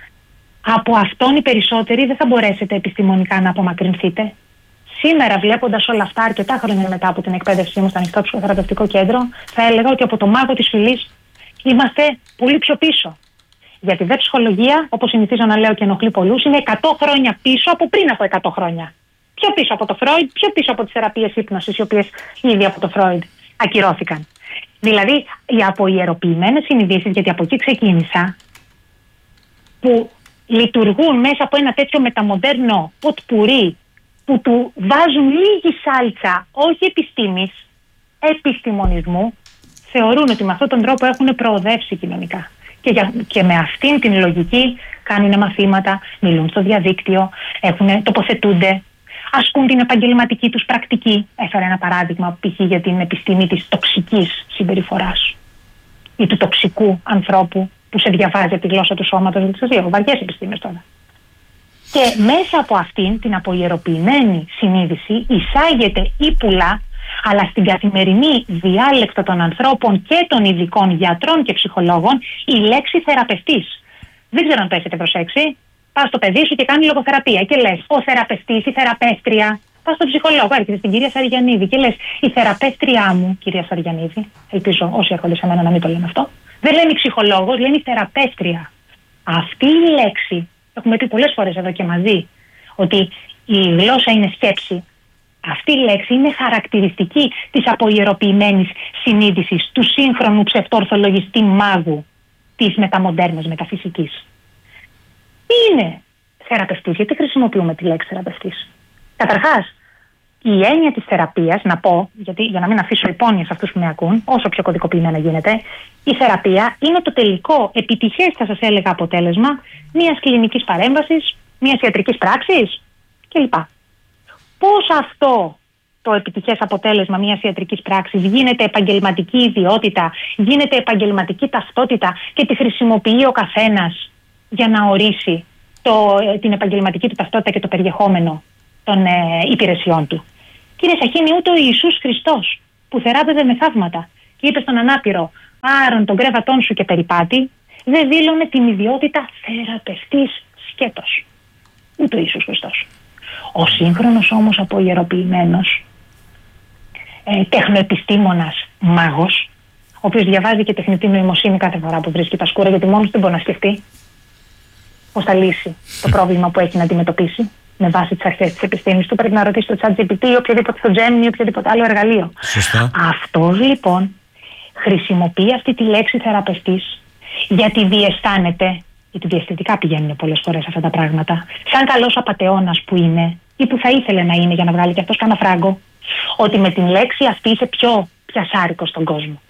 Από αυτόν οι περισσότεροι δεν θα μπορέσετε επιστημονικά να απομακρυνθείτε. Σήμερα, βλέποντας όλα αυτά, αρκετά χρόνια μετά από την εκπαίδευσή μου στο ανοιχτό ψυχοθεραπευτικό κέντρο, θα έλεγα ότι από το μάγο της φυλής είμαστε πολύ πιο πίσω. Γιατί δε ψυχολογία, όπως συνηθίζω να λέω και ενοχλεί πολλούς, είναι εκατό χρόνια πίσω από πριν από εκατό χρόνια. Πιο πίσω από το Φρόιντ, πιο πίσω από τις θεραπείες ύπνωσης, οι οποίες ήδη από το Φρόιντ ακυρώθηκαν. Δηλαδή, οι αποιεροποιημένες συνειδήσεις, γιατί από εκεί ξεκίνησα, που λειτουργούν μέσα από ένα τέτοιο μεταμοντέρνο ποτ πουρί, που του βάζουν λίγη σάλτσα, όχι επιστήμης, επιστημονισμού, θεωρούν ότι με αυτόν τον τρόπο έχουν προοδεύσει κοινωνικά. Και, για, και με αυτήν την λογική κάνουν μαθήματα, μιλούν στο διαδίκτυο, έχουν, τοποθετούνται, ασκούν την επαγγελματική τους πρακτική. Έφερα ένα παράδειγμα π.χ. για την επιστήμη της τοξικής συμπεριφοράς ή του τοξικού ανθρώπου που σε διαβάζει από τη γλώσσα του σώματος. Δεν σας λέω, βαριές επιστήμες τώρα. Και μέσα από αυτήν την αποιεροποιημένη συνείδηση εισάγεται ύπουλα, αλλά στην καθημερινή διάλεκτο των ανθρώπων και των ειδικών γιατρών και ψυχολόγων, η λέξη θεραπευτής. Δεν ξέρω αν το έχετε προσέξει. Πας στο παιδί σου και κάνει λογοθεραπεία και λες ο θεραπευτής, η θεραπεύτρια. Πας στον ψυχολόγο, έρχεται στην κυρία Σαριανίδη και λες η θεραπεύτριά μου, κυρία Σαριανίδη. Ελπίζω όσοι έρχονται σε μένα να μην το λένε αυτό. Δεν λένε ψυχολόγος, λένε η θεραπεύτρια. Αυτή η λέξη, έχουμε πει πολλές φορές εδώ και μαζί, ότι η γλώσσα είναι σκέψη. Αυτή η λέξη είναι χαρακτηριστική της αποιεροποιημένης συνείδησης του σύγχρονου ψευτορθολογιστή μάγου της μεταμοντέρνης μεταφυσικής. Τι είναι θεραπευτής, γιατί χρησιμοποιούμε τη λέξη θεραπευτής? Καταρχάς, η έννοια της θεραπείας, να πω, γιατί, για να μην αφήσω υπόνοια σε αυτούς που με ακούν, όσο πιο κωδικοποιημένα γίνεται, η θεραπεία είναι το τελικό επιτυχές, θα σας έλεγα, αποτέλεσμα μιας κλινικής παρέμβασης, μιας ιατρικής πράξης κλπ. Πώς αυτό το επιτυχές αποτέλεσμα μιας ιατρικής πράξης γίνεται επαγγελματική ιδιότητα, γίνεται επαγγελματική ταυτότητα και τη χρησιμοποιεί ο καθένας για να ορίσει το, την επαγγελματική του ταυτότητα και το περιεχόμενο των ε, υπηρεσιών του. Κύριε Σαχίνη, ούτε ο Ιησούς Χριστός που θεράπευε με θαύματα και είπε στον ανάπηρο «Άρον τον κρέβατόν σου και περιπάτη», δεν δήλωνε την ιδιότητα θεραπευτής σκέτος. Ούτε ο Ιησούς Χριστός. Ο σύγχρονος όμως αποιεροποιημένος ε, τεχνοεπιστήμονας μάγος, ο οποίος διαβάζει και τεχνητή νοημοσύνη κάθε φορά που βρίσκει τα σκούρα, γιατί μόνος δεν μπορεί να σκεφτεί πώς θα λύσει το πρόβλημα που έχει να αντιμετωπίσει με βάση τις αρχές της επιστήμης του. Πρέπει να ρωτήσει το ChatGPT ή οποιοδήποτε το Gemini ή οποιοδήποτε άλλο εργαλείο. Σωστά. Αυτός λοιπόν χρησιμοποιεί αυτή τη λέξη θεραπευτής γιατί διαισθάνεται, γιατί διαισθητικά πηγαίνουν πολλές φορές αυτά τα πράγματα, σαν καλός απατεώνας που είναι ή που θα ήθελε να είναι για να βγάλει και αυτός κάνα φράγκο, ότι με την λέξη αυτή είσαι πιο πιασάρικος στον κόσμο.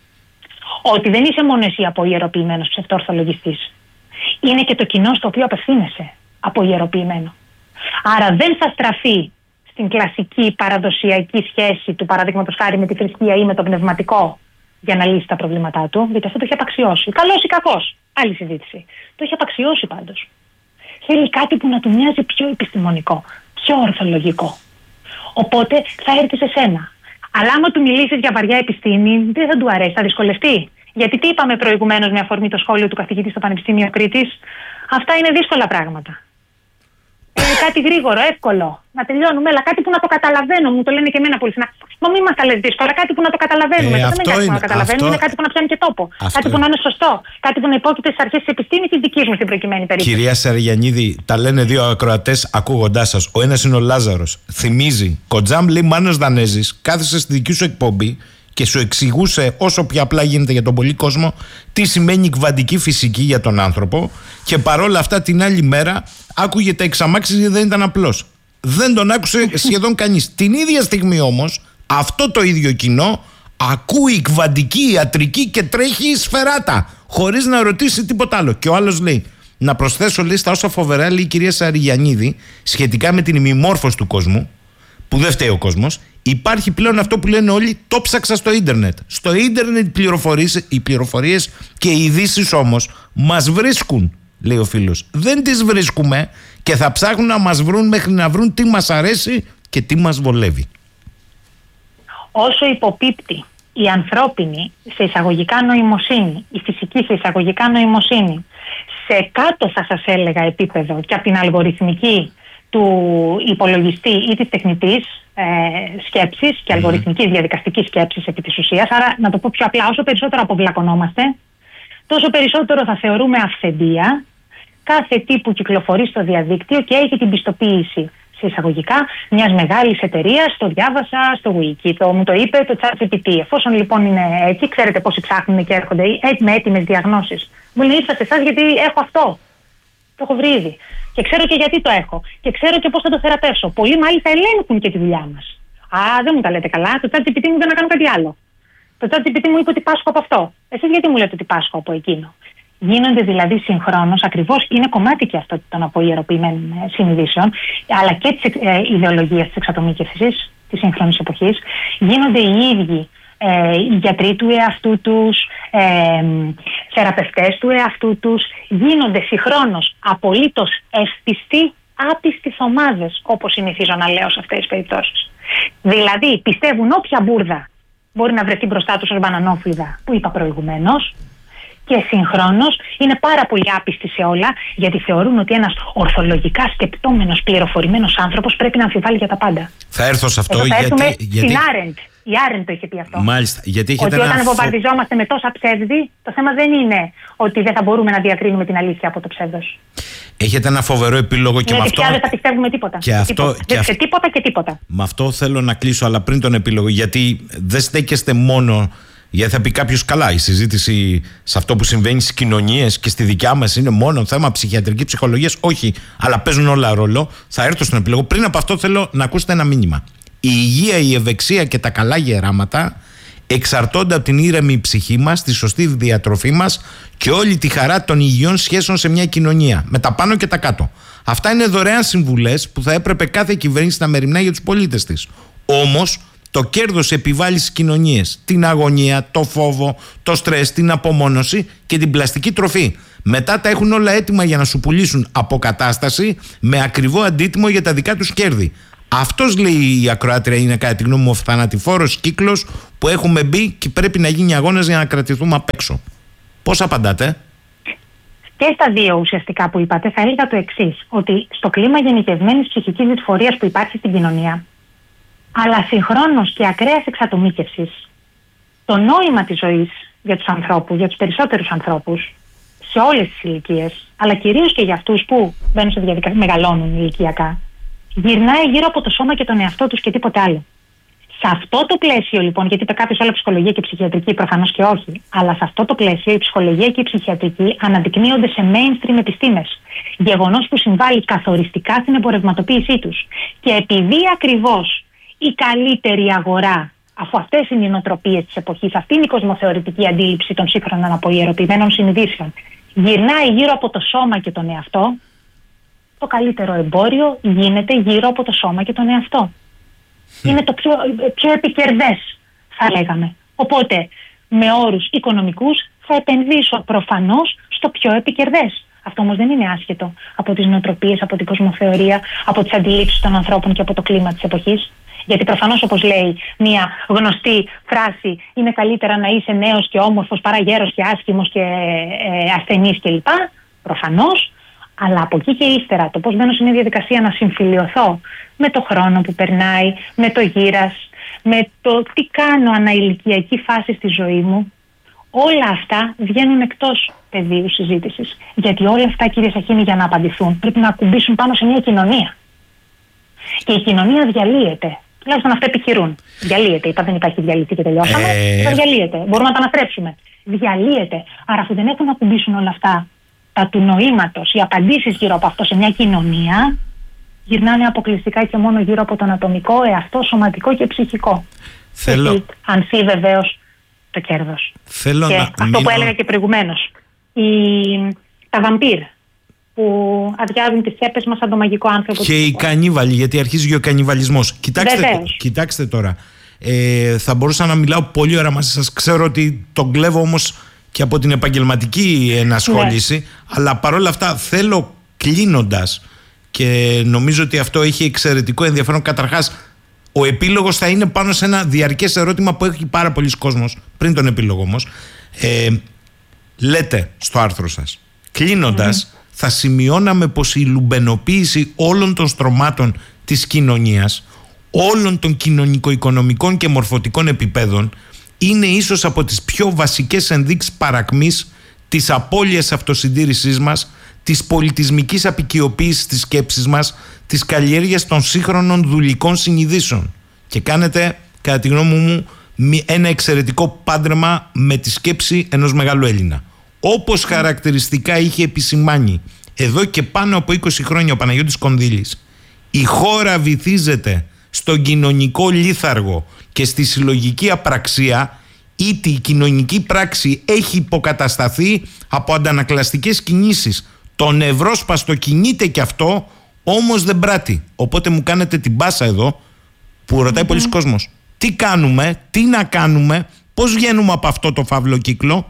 Ότι δεν είσαι μόνο εσύ αποιεροποιημένος ψευτορθολογιστής. Είναι και το κοινό στο οποίο απευθύνεσαι αποιεροποιημένο. Άρα δεν θα στραφεί στην κλασική παραδοσιακή σχέση του, παραδείγματος χάρη, με τη θρησκεία ή με το πνευματικό για να λύσει τα προβλήματά του, γιατί αυτό το έχει απαξιώσει. Καλός ή κακός, άλλη συζήτηση. Το έχει απαξιώσει πάντως. Θέλει κάτι που να του μοιάζει πιο επιστημονικό, πιο ορθολογικό. Οπότε θα έρθει σε σένα. Αλλά άμα του μιλήσεις για βαριά επιστήμη, δεν θα του αρέσει, θα δυσκολευτεί. Γιατί τι είπαμε προηγουμένως με αφορμή το σχόλιο του καθηγητή στο Πανεπιστήμιο Κρήτης, αυτά είναι δύσκολα πράγματα. Ε, κάτι γρήγορο, εύκολο. Να τελειώνουμε, αλλά κάτι που να το καταλαβαίνω. Μου το λένε και εμένα πολύ συχνά. Μα μην μας τα λες δύσκολα, κάτι που να το καταλαβαίνουμε. Ε, αυτό δεν είναι κάτι που να καταλαβαίνουμε, αυτό... είναι κάτι που να πιάνει και τόπο. Αυτό... Κάτι που να είναι σωστό. Κάτι που να υπόκειται στις αρχές της επιστήμης της δικής μου στην προκειμένη περίπτωση. Κυρία Σαριαννίδη, τα λένε δύο ακροατές ακούγοντάς σας. Ο ένας είναι ο Λάζαρος. Θυμίζει, Κοντζάμ λέει Μάνος Δανέζης, κάθισε στη δική σου εκπομπή και σου εξηγούσε όσο πιο απλά γίνεται για τον πολύ κόσμο τι σημαίνει κβαντική φυσική για τον άνθρωπο, και παρόλα αυτά την άλλη μέρα άκουγε τα εξαμάξεις γιατί δεν ήταν απλός. Δεν τον άκουσε σχεδόν κανείς. Την ίδια στιγμή όμως αυτό το ίδιο κοινό ακούει κβαντική ιατρική και τρέχει σφαιράτα χωρίς να ρωτήσει τίποτα άλλο. Και ο άλλος λέει, να προσθέσω λέει στα όσα φοβερά λέει η κυρία Σαριγιαννίδη σχετικά με την ημιμόρφωση του κόσμου, που δεν φταίει ο κόσμος. Υπάρχει πλέον αυτό που λένε όλοι, το ψάξα στο ίντερνετ. Στο ίντερνετ οι πληροφορίες, οι πληροφορίες και οι ειδήσεις όμως μας βρίσκουν, λέει ο φίλος. Δεν τις βρίσκουμε και θα ψάχνουν να μας βρουν μέχρι να βρουν τι μας αρέσει και τι μας βολεύει. Όσο υποπίπτει η ανθρώπινη σε εισαγωγικά νοημοσύνη, η φυσική σε εισαγωγικά νοημοσύνη, σε κάτω θα σας έλεγα επίπεδο και από την αλγοριθμική του υπολογιστή ή της τεχνητής ε, σκέψης και αλγοριθμικής διαδικαστικής σκέψης επί της ουσίας. Άρα, να το πω πιο απλά, όσο περισσότερο αποβλακωνόμαστε, τόσο περισσότερο θα θεωρούμε αυθεντία κάθε τι που κυκλοφορεί στο διαδίκτυο και έχει την πιστοποίηση σε εισαγωγικά μιας μεγάλης εταιρείας. Το διάβασα στο Wiki, το, μου το είπε το ChatGPT. Εφόσον λοιπόν είναι έτσι, ξέρετε πόσοι ψάχνουν και έρχονται με έτοιμες διαγνώσεις. Μου λένε ήρθα σε εσάς γιατί έχω αυτό. Το έχω βρει ήδη. Και ξέρω και γιατί το έχω. Και ξέρω και πώς θα το θεραπεύσω. Πολλοί μάλιστα ελέγχουν και τη δουλειά μας. Α, δεν μου τα λέτε καλά. Το ChatGPT μου δεν να κάνω κάτι άλλο. Το ChatGPT μου είπε ότι πάσχω από αυτό. Εσείς γιατί μου λέτε ότι πάσχω από εκείνο. Γίνονται δηλαδή συγχρόνως, ακριβώς είναι κομμάτι και αυτό των αποιεροποιημένων συνειδήσεων, αλλά και της ε, ιδεολογίας της εξατομίκευσης της σύγχρονης εποχής. Γίνονται οι ίδιοι ε, οι γιατροί του εαυτού τους, ε, θεραπευτές του εαυτού τους, γίνονται συγχρόνως απολύτως ευπιστοί, άπιστοι ομάδες, όπως συνηθίζω να λέω σε αυτές τις περιπτώσεις. Δηλαδή πιστεύουν όποια μπουρδα μπορεί να βρεθεί μπροστά τους ως μπανανόφλιδα που είπα προηγουμένως, και συγχρόνως είναι πάρα πολύ άπιστοι σε όλα, γιατί θεωρούν ότι ένας ορθολογικά σκεπτόμενος, πληροφορημένος άνθρωπος πρέπει να αμφιβάλλει για τα πάντα. Θα έρθω σε αυτό. Εδώ θα γιατί, έρθουμε γιατί... στην Άρεντ. Η Άρεντ το είχε πει αυτό. Μάλιστα. Γιατί ότι ένα... όταν βομβαρδιζόμαστε με τόσα ψεύδη, το θέμα δεν είναι ότι δεν θα μπορούμε να διακρίνουμε την αλήθεια από το ψεύδος. Έχετε ένα φοβερό επίλογο και με αυτό. Δεν θα πιστεύουμε τίποτα. Και αυτό... τίποτα. Και αυ... τίποτα και τίποτα. Με αυτό θέλω να κλείσω, αλλά πριν τον επίλογο, γιατί δεν στέκεστε μόνο. Γιατί θα πει κάποιο, καλά, η συζήτηση σε αυτό που συμβαίνει στις κοινωνίες και στη δικιά μας είναι μόνο θέμα ψυχιατρικής ψυχολογίας. Όχι, αλλά παίζουν όλα ρόλο. Θα έρθω στον επίλογο. Πριν από αυτό θέλω να ακούσετε ένα μήνυμα. Η υγεία, η ευεξία και τα καλά γεράματα εξαρτώνται από την ήρεμη ψυχή μας, τη σωστή διατροφή μας και όλη τη χαρά των υγιών σχέσεων σε μια κοινωνία, με τα πάνω και τα κάτω. Αυτά είναι δωρεάν συμβουλές που θα έπρεπε κάθε κυβέρνηση να μεριμνά για τους πολίτες της. Όμως, το κέρδος επιβάλλει στις κοινωνίες την αγωνία, το φόβο, το στρες, την απομόνωση και την πλαστική τροφή. Μετά τα έχουν όλα έτοιμα για να σου πουλήσουν αποκατάσταση με ακριβό αντίτιμο για τα δικά τους κέρδη. Αυτός, λέει η ακροάτρια, είναι κατά τη γνώμη μου ο θανατηφόρος κύκλος που έχουμε μπει και πρέπει να γίνει αγώνας για να κρατηθούμε απ' έξω. Πώς απαντάτε? Και στα δύο ουσιαστικά που είπατε, θα έλεγα το εξής: ότι στο κλίμα γενικευμένης ψυχικής δυσφορίας που υπάρχει στην κοινωνία, αλλά συγχρόνως και ακραίας εξατομίκευσης, το νόημα της ζωής για τους ανθρώπους, για τους περισσότερους ανθρώπους, σε όλες τις ηλικίες, αλλά κυρίως και για αυτούς που μπαίνουν σε διαδικασία, μεγαλώνουν ηλικιακά, γυρνάει γύρω από το σώμα και τον εαυτό τους και τίποτε άλλο. Σε αυτό το πλαίσιο, λοιπόν, γιατί είπε κάποιος όλα ψυχολογία και ψυχιατρική, προφανώς και όχι, αλλά σε αυτό το πλαίσιο η ψυχολογία και η ψυχιατρική αναδεικνύονται σε mainstream επιστήμες. Γεγονός που συμβάλλει καθοριστικά στην εμπορευματοποίησή τους. Και επειδή ακριβώς η καλύτερη αγορά, αφού αυτές είναι οι νοοτροπίες της εποχής, αυτή είναι η κοσμοθεωρητική αντίληψη των σύγχρονων αποιεροποιημένων συνειδήσεων, γυρνάει γύρω από το σώμα και τον εαυτό, το καλύτερο εμπόριο γίνεται γύρω από το σώμα και τον εαυτό. Είναι το πιο, πιο επικερδές, θα λέγαμε. Οπότε, με όρους οικονομικούς, θα επενδύσω προφανώς στο πιο επικερδές. Αυτό όμως δεν είναι άσχετο από τις νοοτροπίες, από την κοσμοθεωρία, από τις αντιλήψεις των ανθρώπων και από το κλίμα της εποχής. Γιατί προφανώς, όπως λέει μια γνωστή φράση, είναι καλύτερα να είσαι νέος και όμορφος παρά γέρος και άσχημος και ε, ασθενής κλπ. Προφανώς. Αλλά από εκεί και ύστερα, το πώς μπαίνω σε μια διαδικασία να συμφιλιωθώ με το χρόνο που περνάει, με το γύρας, με το τι κάνω αναηλικιακή φάση στη ζωή μου, όλα αυτά βγαίνουν εκτός πεδίου συζήτησης. Γιατί όλα αυτά, κύριε Σαχίνη, για να απαντηθούν, πρέπει να ακουμπήσουν πάνω σε μια κοινωνία. Και η κοινωνία διαλύεται. Τουλάχιστον αυτά επιχειρούν. Διαλύεται. Είπα, δεν υπάρχει διαλύτη και τελειώσαμε. Ε... Δεν διαλύεται. Μπορούμε να τα αναστρέψουμε. Διαλύεται. Άρα, αφού δεν έχουν να ακουμπήσουν όλα αυτά τα του νοήματος, οι απαντήσεις γύρω από αυτό σε μια κοινωνία, γυρνάνε αποκλειστικά και μόνο γύρω από τον ατομικό εαυτό, σωματικό και ψυχικό. Θέλω... Ανθεί βεβαίως το κέρδος. Θέλω και να αυτό μείνω... που έλεγα και προηγουμένως. Η... Τα βαμπύρ που αδειάζουν τις τσέπες μας σαν το μαγικό άνθρωπο. Και οι κανίβαλοι, γιατί αρχίζει και ο κανιβαλισμός. Κοιτάξτε, κοιτάξτε τώρα. Ε, θα μπορούσα να μιλάω πολύ ώρα μαζί σας. Ξέρω ότι τον κλέβω όμως και από την επαγγελματική ενασχόληση, ναι. Αλλά παρόλα αυτά θέλω, κλείνοντας, και νομίζω ότι αυτό έχει εξαιρετικό ενδιαφέρον. Καταρχάς, ο επίλογος θα είναι πάνω σε ένα διαρκές ερώτημα που έχει πάρα πολλοί κόσμος, πριν τον επίλογο όμως. Ε, λέτε στο άρθρο σας, κλείνοντας, mm. θα σημειώναμε πως η λουμπενοποίηση όλων των στρωμάτων της κοινωνίας, όλων των κοινωνικο-οικονομικών και μορφωτικών επιπέδων, είναι ίσως από τις πιο βασικές ενδείξεις παρακμής της απώλειας αυτοσυντήρησής μας, της πολιτισμικής απικιοποίησης της σκέψης μας, της καλλιέργειας των σύγχρονων δουλικών συνειδήσεων. Και κάνετε, κατά τη γνώμη μου, ένα εξαιρετικό πάντρεμα με τη σκέψη ενός μεγάλου Έλληνα. Όπως χαρακτηριστικά είχε επισημάνει εδώ και πάνω από είκοσι χρόνια ο Παναγιώτης Κονδύλης, η χώρα βυθίζεται στον κοινωνικό λίθαργο και στη συλλογική απραξία, είτε η κοινωνική πράξη έχει υποκατασταθεί από αντανακλαστικές κινήσεις. Το νευρόσπαστο κινείται και αυτό, όμως δεν πράττει. Οπότε μου κάνετε την πάσα εδώ που ρωτάει mm-hmm. πολλοί κόσμος. Τι κάνουμε, τι να κάνουμε, πώς βγαίνουμε από αυτό το φαύλο κύκλο?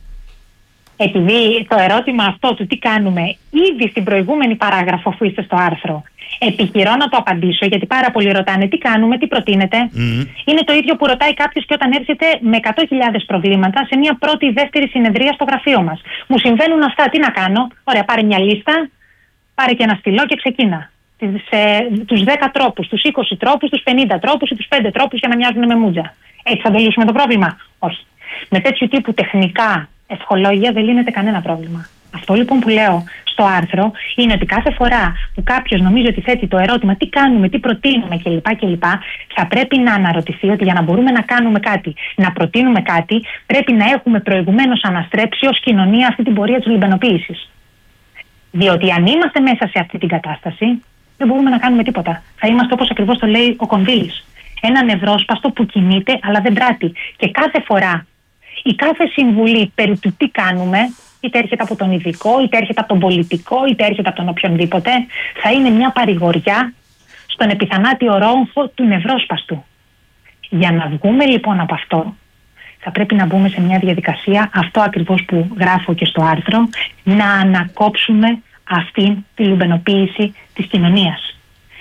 Επειδή το ερώτημα αυτό του τι κάνουμε, ήδη στην προηγούμενη παράγραφο αφού είστε στο άρθρο, επιχειρώ να το απαντήσω, γιατί πάρα πολλοί ρωτάνε τι κάνουμε, τι προτείνετε. Mm. Είναι το ίδιο που ρωτάει κάποιος και όταν έρχεται με εκατό χιλιάδες προβλήματα σε μια πρώτη ή δεύτερη συνεδρία στο γραφείο μας. Μου συμβαίνουν αυτά, τι να κάνω? Ωραία, πάρε μια λίστα, πάρε και ένα στυλό και ξεκίνα. Σε, τους δέκα τρόπους, τους είκοσι τρόπους, τους πενήντα τρόπους ή τους πέντε τρόπους για να μοιάζουν με μούτζα. Έτσι θα το λύσουμε το πρόβλημα? Όχι. Με τέτοιου τύπου τεχνικά ευχολόγια δεν λύνεται κανένα πρόβλημα. Αυτό λοιπόν που λέω στο άρθρο είναι ότι κάθε φορά που κάποιος νομίζει ότι θέτει το ερώτημα τι κάνουμε, τι προτείνουμε κλπ. κλπ, θα πρέπει να αναρωτηθεί ότι για να μπορούμε να κάνουμε κάτι, να προτείνουμε κάτι, πρέπει να έχουμε προηγουμένως αναστρέψει ως κοινωνία αυτή την πορεία της λιμπενοποίησης. Διότι αν είμαστε μέσα σε αυτή την κατάσταση, δεν μπορούμε να κάνουμε τίποτα. Θα είμαστε όπως ακριβώς το λέει ο Κονδύλης. Ένα νευρόσπαστο που κινείται αλλά δεν πράττει. Και κάθε φορά η κάθε συμβουλή περί του τι κάνουμε, είτε έρχεται από τον ειδικό, είτε έρχεται από τον πολιτικό, είτε έρχεται από τον οποιονδήποτε, θα είναι μια παρηγοριά στον επιθανάτιο ρόμφο του νευρόσπαστου. Για να βγούμε λοιπόν από αυτό, θα πρέπει να μπούμε σε μια διαδικασία, αυτό ακριβώς που γράφω και στο άρθρο, να ανακόψουμε αυτή τη λουμπενοποίηση της κοινωνίας.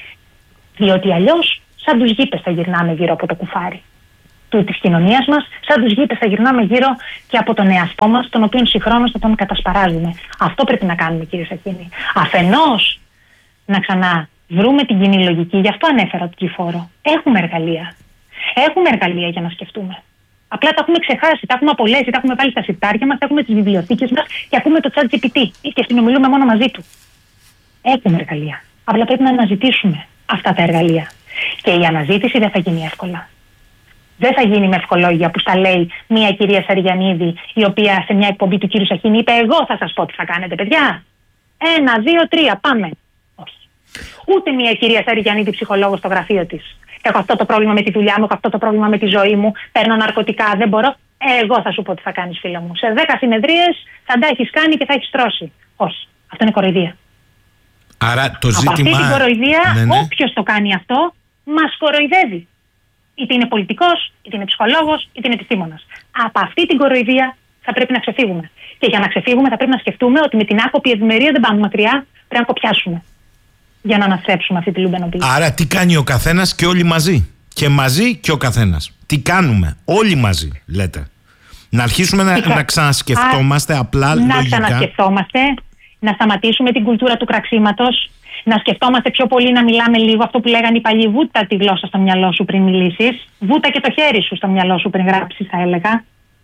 Διότι αλλιώς σαν τους γήπες θα γυρνάμε γύρω από το κουφάρι του, της κοινωνίας μας, σαν τους γήπες θα γυρνάμε γύρω και από τον εαυτό μας, τον οποίο συγχρόνως θα τον κατασπαράζουμε. Αυτό πρέπει να κάνουμε, κύριε Σαχίνη. Αφενός να ξαναβρούμε την κοινή λογική, γι' αυτό ανέφερα το G4. Έχουμε εργαλεία. Έχουμε εργαλεία για να σκεφτούμε. Απλά τα έχουμε ξεχάσει, τα έχουμε απολέσει, τα έχουμε βάλει στα συρτάρια μας, τα έχουμε τις βιβλιοθήκες μας και ακούμε το ChatGPT και συνομιλούμε μόνο μαζί του. Έχουμε εργαλεία. Απλά πρέπει να αναζητήσουμε αυτά τα εργαλεία. Και η αναζήτηση δεν θα γίνει εύκολα. Δεν θα γίνει με ευκολόγια που στα λέει μια κυρία Σαριανίδη, η οποία σε μια εκπομπή του κύριου Σαχίνη είπε: εγώ θα σας πω τι θα κάνετε, παιδιά. Ένα, δύο, τρία, πάμε. Όχι. Ούτε μια κυρία Σαριανίδη ψυχολόγος στο γραφείο της. Έχω αυτό το πρόβλημα με τη δουλειά μου, έχω αυτό το πρόβλημα με τη ζωή μου, παίρνω ναρκωτικά, δεν μπορώ. Εγώ θα σου πω τι θα κάνεις, φίλε μου. Σε δέκα συνεδρίες θα τα έχεις κάνει και θα έχεις τρώσει. Όχι. Αυτό είναι κοροϊδία. Άρα το ζήτημα... Από αυτή την κοροϊδία, ναι, ναι. όποιος το κάνει αυτό, μας κοροϊδεύει. Είτε είναι πολιτικός, είτε είναι ψυχολόγος, είτε είναι επιστήμονας. Από αυτή την κοροϊδία θα πρέπει να ξεφύγουμε. Και για να ξεφύγουμε θα πρέπει να σκεφτούμε ότι με την άκοπη ευημερία δεν πάμε μακριά, πρέπει να κοπιάσουμε. Για να αναστρέψουμε αυτή τη λουμπενοποίηση. Άρα τι κάνει ο καθένας και όλοι μαζί. Και μαζί και ο καθένας. Τι κάνουμε όλοι μαζί, λέτε. Να αρχίσουμε να, να ξανασκεφτόμαστε Α, απλά να λογικά. Να ξανασκεφτόμαστε, να σταματήσουμε την κουλτούρα του κραξίματος, να σκεφτόμαστε πιο πολύ να μιλάμε λίγο αυτό που λέγανε οι παλιοί, βούτα τη γλώσσα στο μυαλό σου πριν μιλήσεις, βούτα και το χέρι σου στο μυαλό σου πριν γράψεις, θα έλεγα.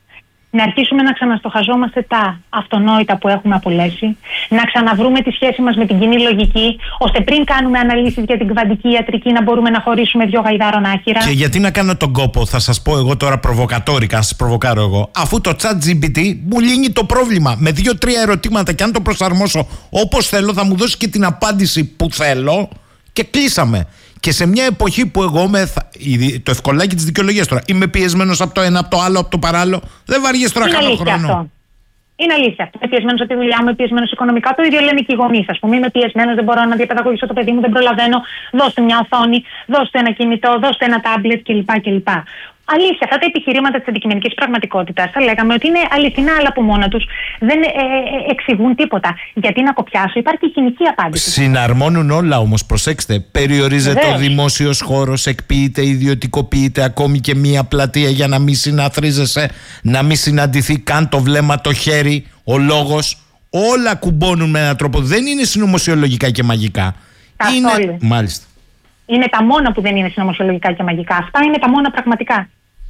Να αρχίσουμε να ξαναστοχαζόμαστε τα αυτονόητα που έχουμε απολέσει, να ξαναβρούμε τη σχέση μας με την κοινή λογική, ώστε πριν κάνουμε αναλύσεις για την κβαντική ιατρική να μπορούμε να χωρίσουμε δυο γαϊδάρων άχυρα. Και γιατί να κάνω τον κόπο, θα σας πω εγώ τώρα προβοκατόρικα, να σας προβοκάρω εγώ, αφού το ChatGPT μου λύνει το πρόβλημα με δύο-τρία ερωτήματα και αν το προσαρμόσω όπως θέλω θα μου δώσει και την απάντηση που θέλω και κλείσαμε. Και σε μια εποχή που εγώ με. Το ευκολάκι της δικαιολογίας τώρα. Είμαι πιεσμένος από το ένα, από το άλλο, από το παράλληλο. Δεν βαριέσαι τώρα καλό χρόνο. Αυτό. Είναι αλήθεια αυτό. Είμαι πιεσμένος από τη δουλειά μου, είμαι πιεσμένος οικονομικά. Το ίδιο λένε και οι γονείς. Ας πούμε, είμαι πιεσμένος, δεν μπορώ να διαπαιδαγωγήσω το παιδί μου, δεν προλαβαίνω. Δώστε μια οθόνη, δώστε ένα κινητό, δώστε ένα τάμπλετ κλπ. κλπ. Αλήθεια, αυτά τα επιχειρήματα της αντικειμενικής πραγματικότητας θα λέγαμε ότι είναι αληθινά, αλλά από μόνα τους δεν ε, ε, εξηγούν τίποτα. Γιατί να κοπιάσω, υπάρχει κοινική απάντηση. Συναρμόνουν όλα όμως, προσέξτε. Περιορίζεται Βεβαίως. Ο δημόσιος χώρος, εκποιείται, ιδιωτικοποιείται, ακόμη και μία πλατεία για να μην συναθρίζεσαι, να μην συναντηθεί καν το βλέμμα, το χέρι, ο λόγος. Όλα κουμπώνουν με έναν τρόπο. Δεν είναι συνωμοσιολογικά και μαγικά. Καθόλου. Είναι... Μάλιστα. Είναι τα μόνα που δεν είναι συνωμοσιολογικά και μαγικά. Αυτά είναι τα μόνα πραγματικά.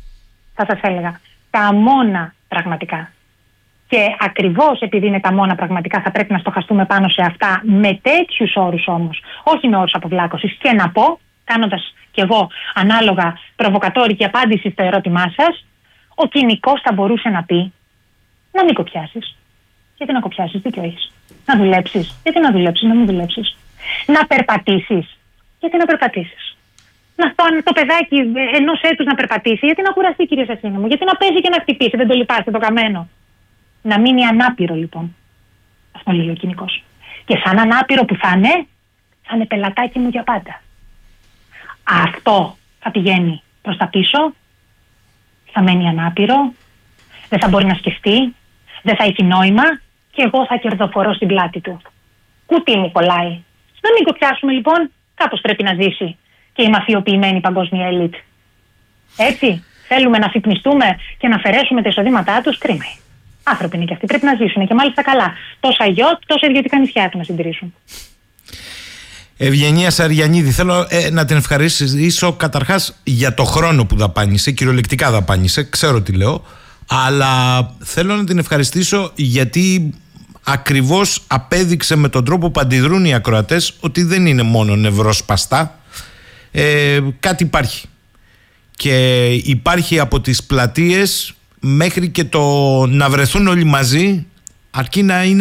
Θα σας έλεγα. Τα μόνα πραγματικά. Και ακριβώς επειδή είναι τα μόνα πραγματικά θα πρέπει να στοχαστούμε πάνω σε αυτά με τέτοιους όρους όμως. Όχι με όρους αποβλάκωσης. Και να πω, κάνοντας κι εγώ ανάλογα προβοκατόρικη απάντηση στο ερώτημά σας, ο κοινικός θα μπορούσε να πει να μην κοπιάσεις. Γιατί να κοπιάσεις, δίκιο έχεις. Να δουλέψεις. Γιατί να δουλέψεις, να μην δουλέψεις. Να περπατήσεις. Γιατί να περπατήσεις. Να το, το παιδάκι ενός έτους να περπατήσει, γιατί να κουραστεί, κύριε Σαχίνη μου, γιατί να παίζει και να χτυπήσει, δεν το λυπάστε το καμένο. Να μείνει ανάπηρο λοιπόν. Αυτό λέει ο κοινικός. Και σαν ανάπηρο που θα είναι, θα είναι πελατάκι μου για πάντα. Αυτό θα πηγαίνει προς τα πίσω, θα μένει ανάπηρο, δεν θα μπορεί να σκεφτεί, δεν θα έχει νόημα και εγώ θα κερδοφορώ στην πλάτη του. Κουτί μου κολλάει. Να μην κοπιάσουμε λοιπόν. Κάπως πρέπει να ζήσει και η μαφιοποιημένη παγκόσμια ελίτ. Έτσι, θέλουμε να αφυπνιστούμε και να αφαιρέσουμε τα εισοδήματά τους, κρίμα. Άνθρωποι είναι και αυτοί, πρέπει να ζήσουν και μάλιστα καλά. Τόσα γιότ, τόσα ιδιωτικά νησιά έχουν να συντηρήσουν. Ευγενία Σαριανίδη, θέλω ε, να την ευχαριστήσω καταρχάς για το χρόνο που δαπάνησε, κυριολεκτικά δαπάνησε, ξέρω τι λέω, αλλά θέλω να την ευχαριστήσω γιατί ακριβώς απέδειξε με τον τρόπο που αντιδρούν οι ακροατές ότι δεν είναι μόνο νευροσπαστά, ε, κάτι υπάρχει. Και υπάρχει από τις πλατείες μέχρι και το να βρεθούν όλοι μαζί, αρκεί να είναι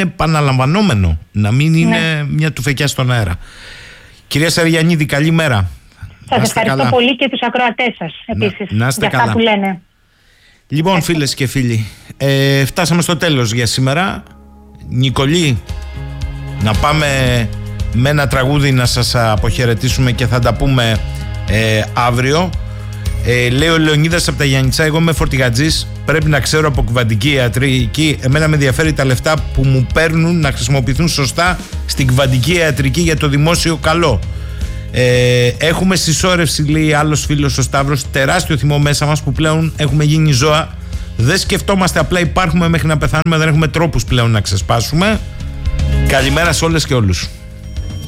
επαναλαμβανόμενο, να μην είναι ναι. μια τουφεκιά στον αέρα. Κυρία Σαριανίδη, καλή μέρα. Σας ευχαριστώ καλά. πολύ και τους ακροατές σας επίσης να, να για αυτά καλά. που λένε. Λοιπόν, φίλες και φίλοι, ε, φτάσαμε στο τέλος για σήμερα. Νικολή, να πάμε με ένα τραγούδι να σας αποχαιρετήσουμε και θα τα πούμε ε, αύριο. Ε, λέει ο Λεωνίδας από τα Γιάννητσά, εγώ είμαι φορτηγατζής, πρέπει να ξέρω από κβαντική ιατρική. Εμένα με ενδιαφέρει τα λεφτά που μου παίρνουν να χρησιμοποιηθούν σωστά στην κβαντική ιατρική για το δημόσιο καλό. Ε, έχουμε συσσόρευση, λέει άλλος φίλος ο Σταύρος, τεράστιο θυμό μέσα μας που πλέον έχουμε γίνει ζώα. Δεν σκεφτόμαστε, απλά υπάρχουμε μέχρι να πεθάνουμε, δεν έχουμε τρόπους πλέον να ξεσπάσουμε. Καλημέρα σε όλες και όλους.